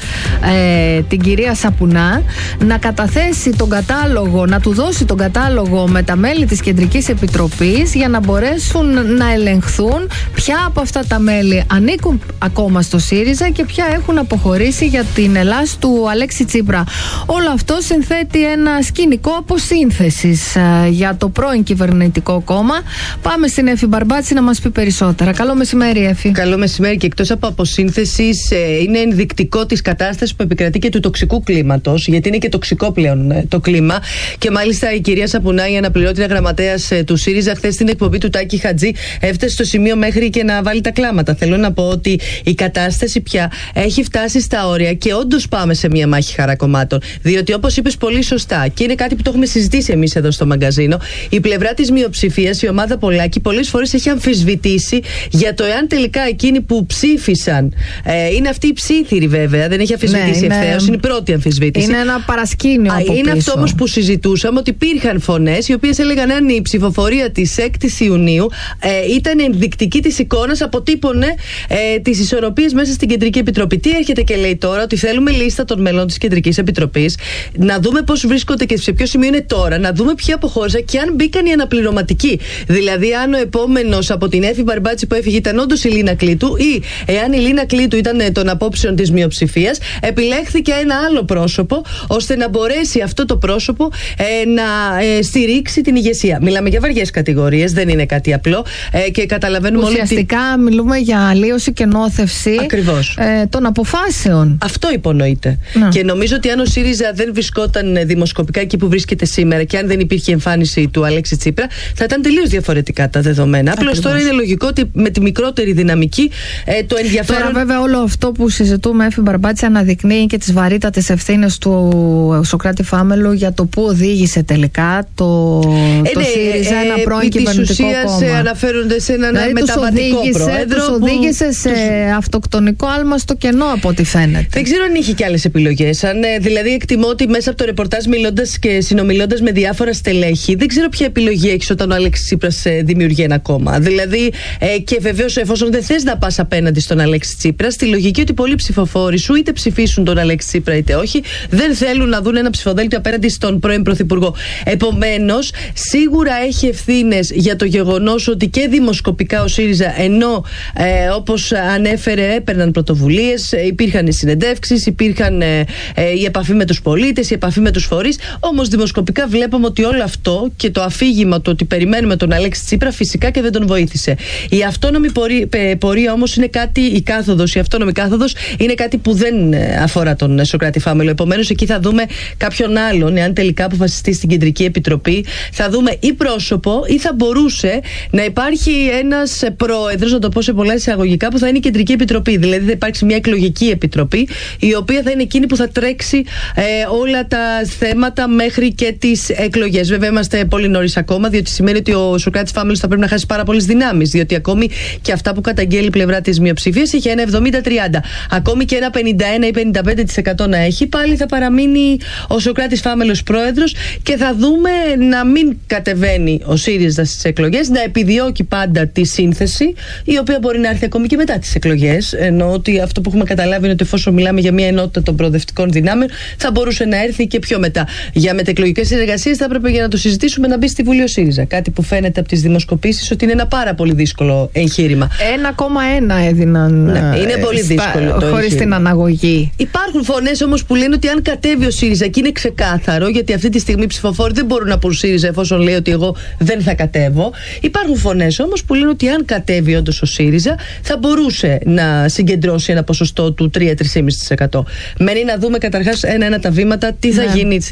ε, την κυρία Σαπουνά να καταθέσει τον κατάλογο, να του δώσει τον κατάλογο με τα μέλη της Κεντρικής Επιτροπής για να μπορέσουν να ελεγχθούν ποια από αυτά τα μέλη ανήκουν ακόμα στο ΣΥΡΙΖΑ και ποια έχουν αποχωρήσει για την Ελλάς του Αλέξη Τσίπρα. Όλο αυτό συνθέτει ένα σκηνικό αποσύνθεσης για το πρώην κυβερνητικό κόμμα. Πάμε στην Εφη Μπαρμπάτση να μας πει περισσότερα. Καλό μεσημέρι, Εφη. Καλό μεσημέρι, και εκτός από αποσύνθεσης, είναι ενδεικτικό της κατάστασης που επικρατεί και του τοξικού κλίματος, γιατί είναι και τοξικό πλέον το κλίμα. Και μάλιστα η κυρία Σαπουνά, η αναπληρώτρια γραμματέας του ΣΥΡΙΖΑ, χθες στην εκπομπή του Τάκη Χατζή, έφτασε στο σημείο μέχρι και να βάλει τα κλάματα. Θέλω να πω ότι η κατάσταση πια έχει φτάσει στα όρια και όντως πάμε σε μια μάχη χαρακομμάτων. Διότι, όπως είπες πολύ σωστά, και είναι κάτι που το έχουμε συζητήσει εμείς εδώ στο μαγκαζίνο, η πλευρά της μειοψηφίας, η ομάδα Πολάκη, πολλές φορές έχει αμφισβητήσει για το εάν τελικά εκείνοι που ψήφισαν, ε, είναι αυτοί οι ψήθυροι βέβαια, δεν έχει αμφισβητήσει ναι, ευθέως, είναι η πρώτη αμφισβήτηση. Είναι ένα παρασκήνιο από Είναι πίσω. αυτό όμως που συζητούσαμε, ότι υπήρχαν φωνές οι οποίες έλεγαν αν η ψηφοφορία της έκτης Ιουνίου ε, ήταν ενδεικτική της εικόνας, αποτύπωνε ε, τις ισορροπίες μέσα στην Κεντρική Επιτροπή. Τι έρχεται και λέει τώρα? Ότι θέλουμε λίστα των μελών της Κεντρικής Επιτροπής, να δούμε πώς βρίσκονται και σε ποιο σημείο είναι τώρα, να δούμε ποιοι αποχώρησαν και αν μπήκαν οι αναπληρωματικοί. Δηλαδή, αν ο επόμενος από την Εφη Μπαρμπάτση που έφυγε ήταν όντως η Λίνα Κλήτου, ή εάν η Λίνα Κλήτου ήταν των απόψεων της μειοψηφίας, επιλέχθηκε ένα άλλο πρόσωπο, ώστε να μπορέσει αυτό το πρόσωπο ε, να ε, στηρίξει την ηγεσία. Μιλάμε για βαριές κατηγορίες, δεν είναι κάτι απλό ε, και καταλαβαίνουμε όλοι. Ουσιαστικά ότι... μιλούμε για αλλίωση και νόθευση ε, των αποφάσεων. Αυτό υπονοείται. Να. Και νομίζω ότι αν ο ΣΥΡΙΖΑ δεν βρισκόταν δημοσκοπικά εκεί που βρίσκεται σήμερα και αν δεν υπήρχε εμφάνιση του Αλέξη Τσίπρα, θα ήταν τελείως διαφορετικά τα δεδομένα. Απλώς τώρα είναι λογικό ότι με τη μικρότερη δυναμική ε, το ενδιαφέρον. Τώρα, βέβαια, όλο αυτό που συζητούμε, Εφη Μπαρμπάτση, αναδεικνύει και τις βαρύτατες ευθύνες του Σωκράτη Φάμελου για το που οδήγησε τελικά το, ε, το ναι, ΣΥΡΙΖΑ, ένα πρώην κυβερνητικό κόμμα. Ε, αναφέρονται σε ένα δηλαδή, μεταβατικό τους πρόεδρο. Τους οδήγησε σε τους... αυτοκτονικό άλμα στο κενό, από ό,τι φαίνεται. Δεν ξέρω αν είχε και άλλες επιλογές. Αν, δηλαδή, εκτιμώ ότι μέσα από το ρεπορτάζ, μιλώντας και συνομιλώντας με διάφορα στελέχη, δεν ξέρω ποια επιλογή έχεις όταν ο Αλέξης Τσίπρας δημιουργεί ένα κόμμα. Δηλαδή, ε, και βεβαίως, εφόσον δεν θες να πας απέναντι στον Αλέξη Τσίπρα, στη λογική ότι πολλοί ψηφοφόροι σου είτε ψηφίσουν τον Αλέξη Τσίπρα είτε όχι, δεν θέλουν να δουν ένα ψηφοδέλτιο απέναντι στον πρώην Πρωθυπουργό. Επομένως, σίγουρα έχει ευθύνες για το γεγονός ότι και δημοσκοπικά ο ΣΥΡΙΖΑ, ενώ ε, όπως ανέφερε, έπαιρναν πρωτοβουλίες, ε, υπήρχαν συνεντεύξεις, υπήρχαν ε, ε, η επαφή με τους πολίτες, η επαφή με τους φορείς. Όμως δημοσκοπικά βλέπαμε ότι όλο αυτό και το αφήγημα του ότι περιμένουμε τον Αλέξη Τσίπρα φυσικά και δεν τον βοήθησε. Η αυτόνομη πορεία, πορεία όμως είναι κάτι, η κάθοδος, η αυτόνομη κάθοδος είναι κάτι που δεν αφορά τον Σωκράτη Φάμελο. Επομένως, εκεί θα δούμε κάποιον άλλον, εάν τελικά αποφασιστεί στην Κεντρική Επιτροπή, θα δούμε ή πρόσωπο ή θα μπορούσε να υπάρχει ένας πρόεδρος, να το πω σε πολλά εισαγωγικά, που θα είναι η Κεντρική Επιτροπή. Δηλαδή θα υπάρξει μια εκλογική επιτροπή, η οποία θα είναι εκείνη που θα τρέξει ε, όλα τα θέματα μέχρι και τις εκλογές. Βέβαια, είμαστε πολύ νωρίς ακόμα, διότι σημαίνει ότι ο Σωκράτης Φάμελος θα πρέπει να χάσει πάρα πολλές δυνάμεις, διότι ακόμη και αυτά που καταγγέλει η πλευρά της μειοψηφίας είχε ένα εβδομήντα τριάντα. Ακόμη και ένα πενήντα ένα ή πενήντα πέντε τοις εκατό να έχει, πάλι θα παραμείνει ο Σωκράτης Φάμελος πρόεδρος και θα δούμε να μην κατεβαίνει ο ΣΥΡΙΖΑ στις εκλογές, να επιδιώκει πάντα τη σύνθεση, η οποία μπορεί να έρθει ακόμη και μετά τις εκλογές. Ενώ ότι αυτό που έχουμε καταλάβει είναι ότι εφόσον μιλάμε για μια ενότητα των προοδευτικών δυνάμεων, θα μπορούσε να έρθει και πιο μετά. Για μετεκλογικές συνεργασίες θα έπρεπε, για να το συζητήσουμε, να μπει στη Βουλή ο ΣΥΡΙΖΑ. Κάτι που φαίνεται από τις δημοσκοπήσεις ότι είναι ένα πάρα πολύ δύσκολο εγχείρημα. ένα κόμμα ένα έδιναν. Ναι, είναι πολύ δύσκολο το χωρίς την αναγωγή. Υπάρχουν φωνές όμως που λένε ότι αν κατέβει ο ΣΥΡΙΖΑ, και είναι ξεκάθαρο, γιατί αυτή τη στιγμή οι ψηφοφόροι δεν μπορούν να πούν ΣΥΡΙΖΑ εφόσον λέει ότι εγώ δεν θα κατέβω. Υπάρχουν φωνές όμως που λένε ότι αν κατέβει όντως ο ΣΥΡΙΖΑ, θα μπορούσε να συγκεντρώσει ένα ποσοστό του τρία με τρία κόμμα πέντε τοις εκατό. Μένει να δούμε καταρχάς ένα-ένα τα βήματα, τι θα ναι. γίνει στην Κεντρική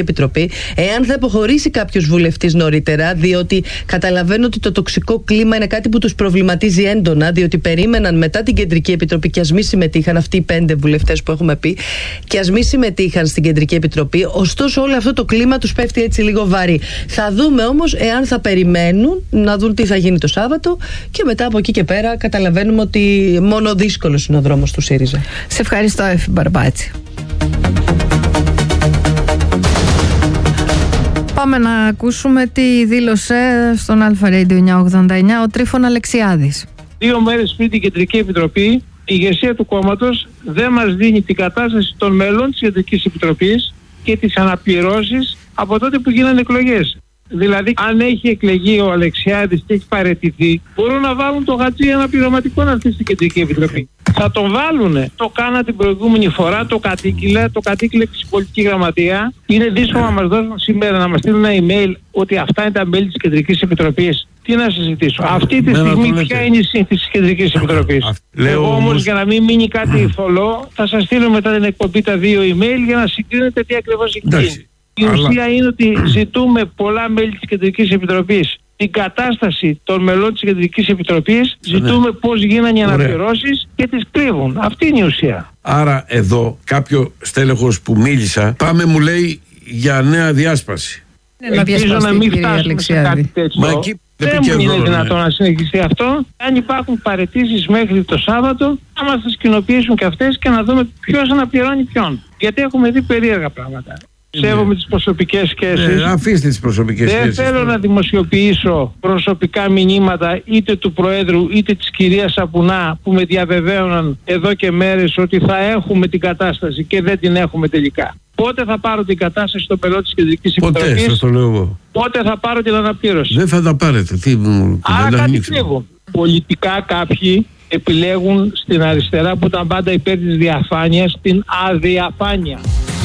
Επιτροπή, εάν θα αποχωρήσει κάποιος βουλευτής νωρίτερα, διότι καταλαβαίνω ότι το τοξικό κλίμα είναι κάτι που τους προβληματίζει έντονα, διότι περίμεναν μετά την Κεντρική Επιτροπή και ας μη συμμετείχαν αυτοί οι πέντε βουλευτές που έχουμε πει, και ας μη συμμετείχαν στην Κεντρική Επιτροπή. Ωστόσο, όλο αυτό το κλίμα τους πέφτει έτσι λίγο βαρύ. Θα δούμε όμως εάν θα περιμένουν να δουν τι θα γίνει το Σάββατο, και μετά από εκεί και πέρα καταλαβαίνουμε ότι μόνο δύσκολος είναι ο δρόμος του ΣΥΡΙΖΑ. Σε ευχαριστώ, Εφη Μπαρμπάτση. Πάμε να ακούσουμε τι δήλωσε στον Αλφα Radio εννιακόσια ογδόντα εννιά ο Τρίφων Αλεξιάδης. Δύο μέρες πριν την Κεντρική Επιτροπή, η ηγεσία του κόμματος δεν μας δίνει την κατάσταση των μελών της Κεντρικής Επιτροπής και τις αναπληρώσεις από τότε που γίνανε εκλογές. Δηλαδή, αν έχει εκλεγεί ο Αλεξιάδης και έχει παραιτηθεί, μπορούν να βάλουν το Χατζή αναπληρωματικό να έρθει στην Κεντρική Επιτροπή. Θα τον βάλουνε. Το κάνα την προηγούμενη φορά, το κατοίκηλε, το κατοίκηλε στην πολιτική γραμματεία. Είναι δύσκολο να μας δώσουν σήμερα, να μας στείλουν ένα email ότι αυτά είναι τα μέλη της Κεντρικής Επιτροπής. Τι να συζητήσω. Αυτή τη στιγμή ποια είναι η σύνθεση της Κεντρικής Επιτροπής. Εγώ όμως, για να μην μείνει κάτι θολό, θα σας στείλω μετά την εκπομπή τα δύο email για να συγκρίνετε τι ακριβώς έχει γίνει. Η ουσία Αλλά... είναι ότι ζητούμε πολλά μέλη της Κεντρικής Επιτροπής την κατάσταση των μελών της Κεντρικής Επιτροπής, ζητούμε ναι. πώς γίνανε οι αναπληρώσεις και τις κρύβουν. Αυτή είναι η ουσία. Άρα εδώ κάποιο στέλεχος που μίλησα, πάμε μου λέει για νέα διάσπαση. Ναι, Ελπίζω να μην φτάσουμε σε κάτι τέτοιο. Μα εκεί δεν μου είναι δυνατόν ναι. να συνεχιστεί αυτό. Αν υπάρχουν παραιτήσεις μέχρι το Σάββατο, να μας τις κοινοποιήσουν και αυτές και να δούμε ποιος αναπληρώνει ποιον. Γιατί έχουμε δει περίεργα πράγματα. Σέβομαι τις προσωπικές σχέσεις. Ε, αφήστε τις προσωπικές Δεν σχέσεις. Δεν θέλω να δημοσιοποιήσω προσωπικά μηνύματα είτε του Προέδρου είτε της κυρίας Σαπουνά που με διαβεβαίωναν εδώ και μέρες ότι θα έχουμε την κατάσταση και δεν την έχουμε τελικά. Πότε θα πάρω την κατάσταση στον πελό της Κεντρικής Επιτροπής. Ποτέ, σας το λέω εγώ. Πότε θα πάρω την αναπλήρωση. Δεν θα τα πάρετε. Τι μου, Άρα κάτι κρύβουν. Πολιτικά κάποιοι επιλέγουν στην αριστερά που ήταν πάντα υπέρ της διαφάνειας την αδιαφάνεια.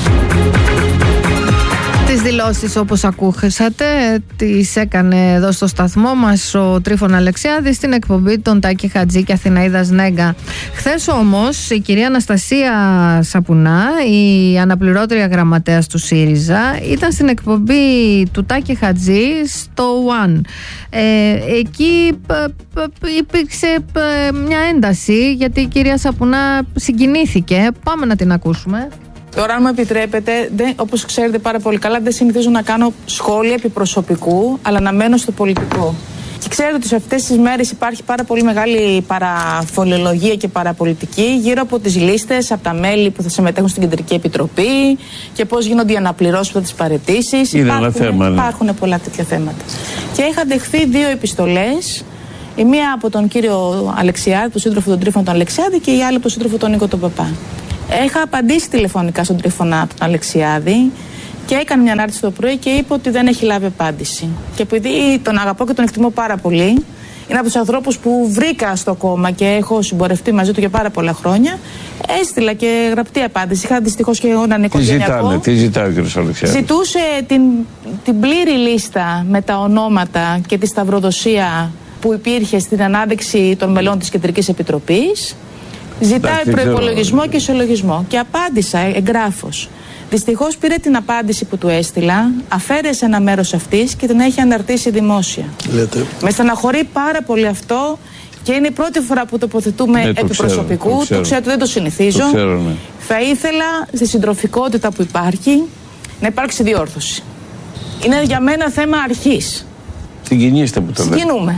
Τις δηλώσεις, όπως ακούσατε, τις έκανε εδώ στο σταθμό μας ο Τρίφων Αλεξιάδης στην εκπομπή των Τάκη Χατζή και Αθηναίδας Νέγκα. Χθες όμως η κυρία Αναστασία Σαπουνά, η αναπληρώτρια γραμματέας του ΣΥΡΙΖΑ, ήταν στην εκπομπή του Τάκη Χατζή στο One. Ε, εκεί υπήρξε μια ένταση γιατί η κυρία Σαπουνά συγκινήθηκε. Πάμε να την ακούσουμε. Τώρα, αν μου επιτρέπετε, δεν, όπως ξέρετε πάρα πολύ καλά, δεν συνηθίζω να κάνω σχόλια επί προσωπικού, αλλά να μένω στο πολιτικό. Και ξέρετε ότι σε αυτές τις μέρες υπάρχει πάρα πολύ μεγάλη παραφολολογία και παραπολιτική γύρω από τις λίστες, από τα μέλη που θα συμμετέχουν στην Κεντρική Επιτροπή και πώς γίνονται οι αναπληρώσεις από τις παραιτήσεις. Είναι ένα θέμα. Ναι. Υπάρχουν πολλά τέτοια θέματα. Και είχαν δεχθεί δύο επιστολές. Η μία από τον κύριο Αλεξιάδη, τον σύντροφο των Τρίφων τον Αλεξιάδη, και η άλλη από τον σύντροφο τον Νίκο τον Παπά. Είχα απαντήσει τηλεφωνικά στον Τρίφωνα τον Αλεξιάδη και έκανε μια ανάρτηση το πρωί και είπε ότι δεν έχει λάβει απάντηση. Και επειδή τον αγαπώ και τον εκτιμώ πάρα πολύ, είναι από τους ανθρώπους που βρήκα στο κόμμα και έχω συμπορευτεί μαζί του για πάρα πολλά χρόνια, έστειλα και γραπτή απάντηση. Είχα δυστυχώς και εγώ έναν οικογενειακό. Τι ζητάνε, τι ζητάει ο κ. Αλεξιάδη. Ζητούσε την, την πλήρη λίστα με τα ονόματα και τη σταυροδοσία που υπήρχε στην ανάδειξη των μελών της Κεντρικής Επιτροπής. Ζητάει προϋπολογισμό και ισολογισμό. Και απάντησα εγγράφως. Δυστυχώς πήρε την απάντηση που του έστειλα, αφαίρεσε ένα μέρος αυτής και την έχει αναρτήσει δημόσια. Λέτε. Με στεναχωρεί πάρα πολύ αυτό και είναι η πρώτη φορά που τοποθετούμε ναι, επί το ξέρω, προσωπικού. Το ξέρω, το ξέρω, δεν το συνηθίζω. Το ξέρω, ναι. Θα ήθελα στη συντροφικότητα που υπάρχει να υπάρξει διόρθωση. Είναι για μένα θέμα αρχής. Συγκινήστε που το λέτε. Συγκινούμε.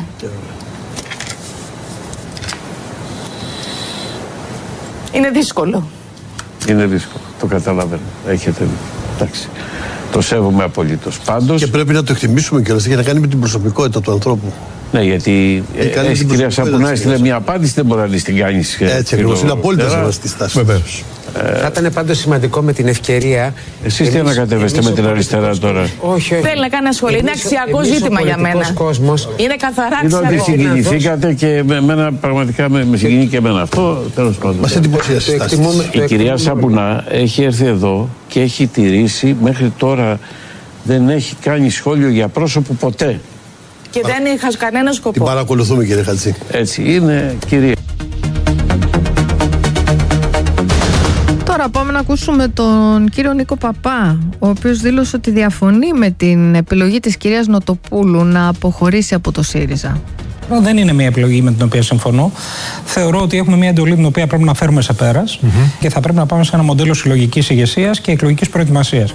Είναι δύσκολο. Είναι δύσκολο. Το καταλαβαίνω. Έχετε. Εντάξει. Το σέβομαι απολύτως. Πάντως. Και πρέπει να το εκτιμήσουμε κιόλας. Έχει να κάνει με την προσωπικότητα του ανθρώπου. Ναι, γιατί η κυρία Σαπουνά έστειλε μια απάντηση, δεν μπορεί να την κάνει. Έτσι ακριβώς. Είναι απόλυτα σεβαστή στάση. Βεβαίως. Θα ήταν πάντως σημαντικό με την ευκαιρία. Εσείς τι ανακατεύεστε με την αριστερά τώρα. Όχι, όχι. Θέλει να κάνει ασχολή. Είναι αξιακό ζήτημα για μένα. Κόσμος. Είναι καθαρά αξιακό. Είναι ότι συγκινηθήκατε και εμένα πραγματικά με συγκινεί και εμένα αυτό. Τέλος πάντων. Μας εντυπωσίασε. Η κυρία Σαπουνά έχει έρθει εδώ και έχει τηρήσει μέχρι τώρα, δεν έχει κάνει σχόλιο για πρόσωπο ποτέ. Και δεν είχα κανένα σκοπό. Την παρακολουθούμε, κύριε Χατζή. Έτσι είναι, κυρία. Τώρα πάμε να ακούσουμε τον κύριο Νίκο Παπά, ο οποίος δήλωσε ότι διαφωνεί με την επιλογή της κυρίας Νοτοπούλου να αποχωρήσει από το ΣΥΡΙΖΑ. Δεν είναι μια επιλογή με την οποία συμφωνώ. Θεωρώ ότι έχουμε μια εντολή την οποία πρέπει να φέρουμε σε πέρας mm-hmm. και θα πρέπει να πάμε σε ένα μοντέλο συλλογικής ηγεσίας και εκλογικής προετοιμασίας.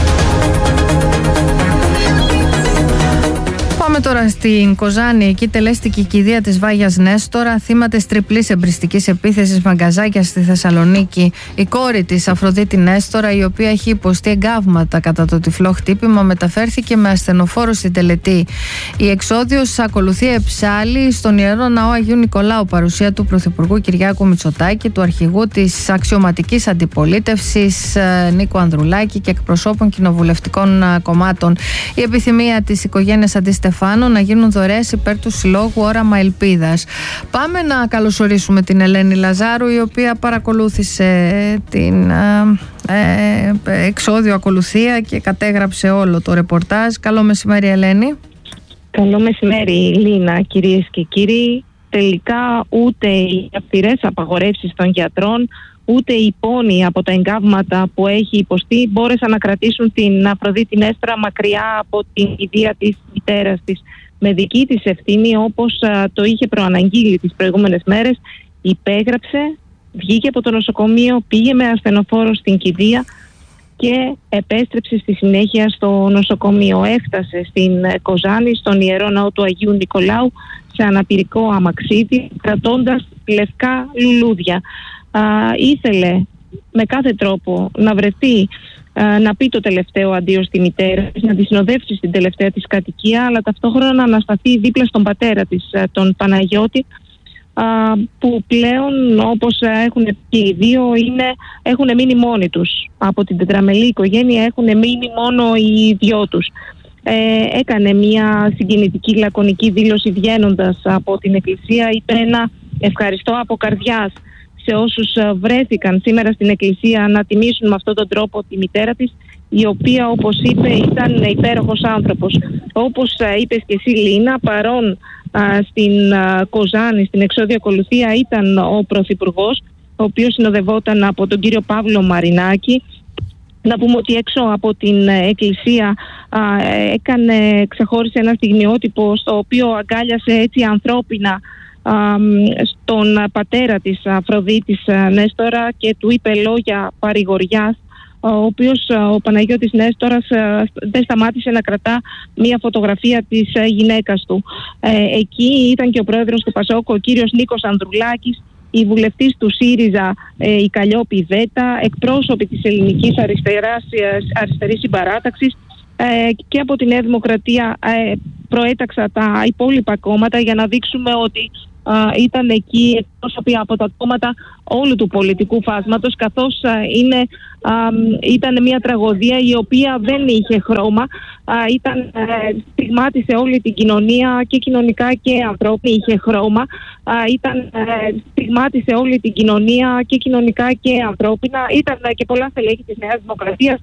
Πάμε τώρα στην Κοζάνη. Εκεί τελέστηκε η κηδεία της Βάγιας Νέστορα, θύμα της τριπλής εμπριστικής επίθεσης Μαγκαζάκια στη Θεσσαλονίκη. Η κόρη της, Αφροδίτη Νέστορα, η οποία έχει υποστεί εγκάβματα κατά το τυφλό χτύπημα, μεταφέρθηκε με ασθενοφόρο στην τελετή. Η εξόδιος ακολουθεί εψάλη στον Ιερό Ναό Αγίου Νικολάου, παρουσία του Πρωθυπουργού Κυριάκου Μητσοτάκη, του αρχηγού της αξιωματικής αντιπολίτευσης Νίκου Ανδρουλάκη και εκπροσώπων κοινοβουλευτικών κομμάτων. Η επιθυμία της οικογένειας Αντιστεφάνου να γίνουν δωρεές υπέρ του Συλλόγου Όραμα Ελπίδας. Πάμε να καλωσορίσουμε την Ελένη Λαζάρου, η οποία παρακολούθησε την ε, ε, εξόδιο ακολουθία και κατέγραψε όλο το ρεπορτάζ. Καλό μεσημέρι, Ελένη. Καλό μεσημέρι, Λίνα, κυρίες και κύριοι. Τελικά ούτε οι αυστηρές απαγορεύσεις των γιατρών, ούτε οι πόνοι από τα εγκάβματα που έχει υποστεί μπόρεσαν να κρατήσουν την Αφροδίτη Νέστορα μακριά από την κηδεία της μητέρας της. Με δική της ευθύνη, όπως α, το είχε προαναγγείλει τις προηγούμενες μέρες, υπέγραψε, βγήκε από το νοσοκομείο, πήγε με ασθενοφόρο στην κηδεία και επέστρεψε στη συνέχεια στο νοσοκομείο. Έφτασε στην Κοζάνη, στον Ιερό Ναό του Αγίου Νικολάου, σε αναπηρικό αμαξίδι, κρατώντας λευκά λουλούδια. Α, ήθελε με κάθε τρόπο να βρεθεί, α, να πει το τελευταίο αντίο στη μητέρα της, να τη συνοδεύσει στην τελευταία της κατοικία, αλλά ταυτόχρονα να σταθεί δίπλα στον πατέρα της, α, τον Παναγιώτη, α, που πλέον, όπως έχουν πει οι δύο, είναι, έχουν μείνει μόνοι τους. Από την τετραμελή οικογένεια έχουν μείνει μόνο οι δυο τους. Ε, έκανε μια συγκινητική λακωνική δήλωση βγαίνοντας από την εκκλησία. Είπε ένα ευχαριστώ από καρδιάς σε όσους βρέθηκαν σήμερα στην εκκλησία να τιμήσουν με αυτόν τον τρόπο τη μητέρα της, η οποία, όπως είπε, ήταν υπέροχος άνθρωπος. Όπως είπες και εσύ, Λίνα, παρόν α, στην α, Κοζάνη, στην εξόδια ακολουθία, ήταν ο Πρωθυπουργός, ο οποίος συνοδευόταν από τον κύριο Παύλο Μαρινάκη. Να πούμε ότι έξω από την εκκλησία α, έκανε, ξεχώρισε ένα στιγμιότυπο στο οποίο αγκάλιασε έτσι ανθρώπινα α, στον πατέρα της Αφροδίτης Νέστορα και του είπε λόγια παρηγοριάς, ο οποίος ο Παναγιώτης Νέστορας δεν σταμάτησε να κρατά μία φωτογραφία της γυναίκας του. Ε, εκεί ήταν και ο πρόεδρος του ΠΑΣΟΚ, ο κύριος Νίκος Ανδρουλάκης, η βουλευτής του ΣΥΡΙΖΑ, ε, η Καλλιόπη Βέτα, εκπρόσωποι της ελληνικής αριστεράς, αριστερής συμπαράταξης ε, και από τη Νέα Δημοκρατία ε, προέταξα τα υπόλοιπα κόμματα για να δείξουμε ότι Uh, ήταν εκεί εκπρόσωποι από τα κόμματα όλου του πολιτικού φάσματος, καθώς uh, είναι, uh, ήταν μια τραγωδία η οποία δεν είχε χρώμα, uh, ήταν, uh, στιγμάτισε όλη την κοινωνία και κοινωνικά και ανθρώπινα, είχε χρώμα, uh, ήταν, uh, στιγμάτισε όλη την κοινωνία και κοινωνικά και ανθρώπινα, ήταν uh, και πολλά στελέχη της Νέας Δημοκρατίας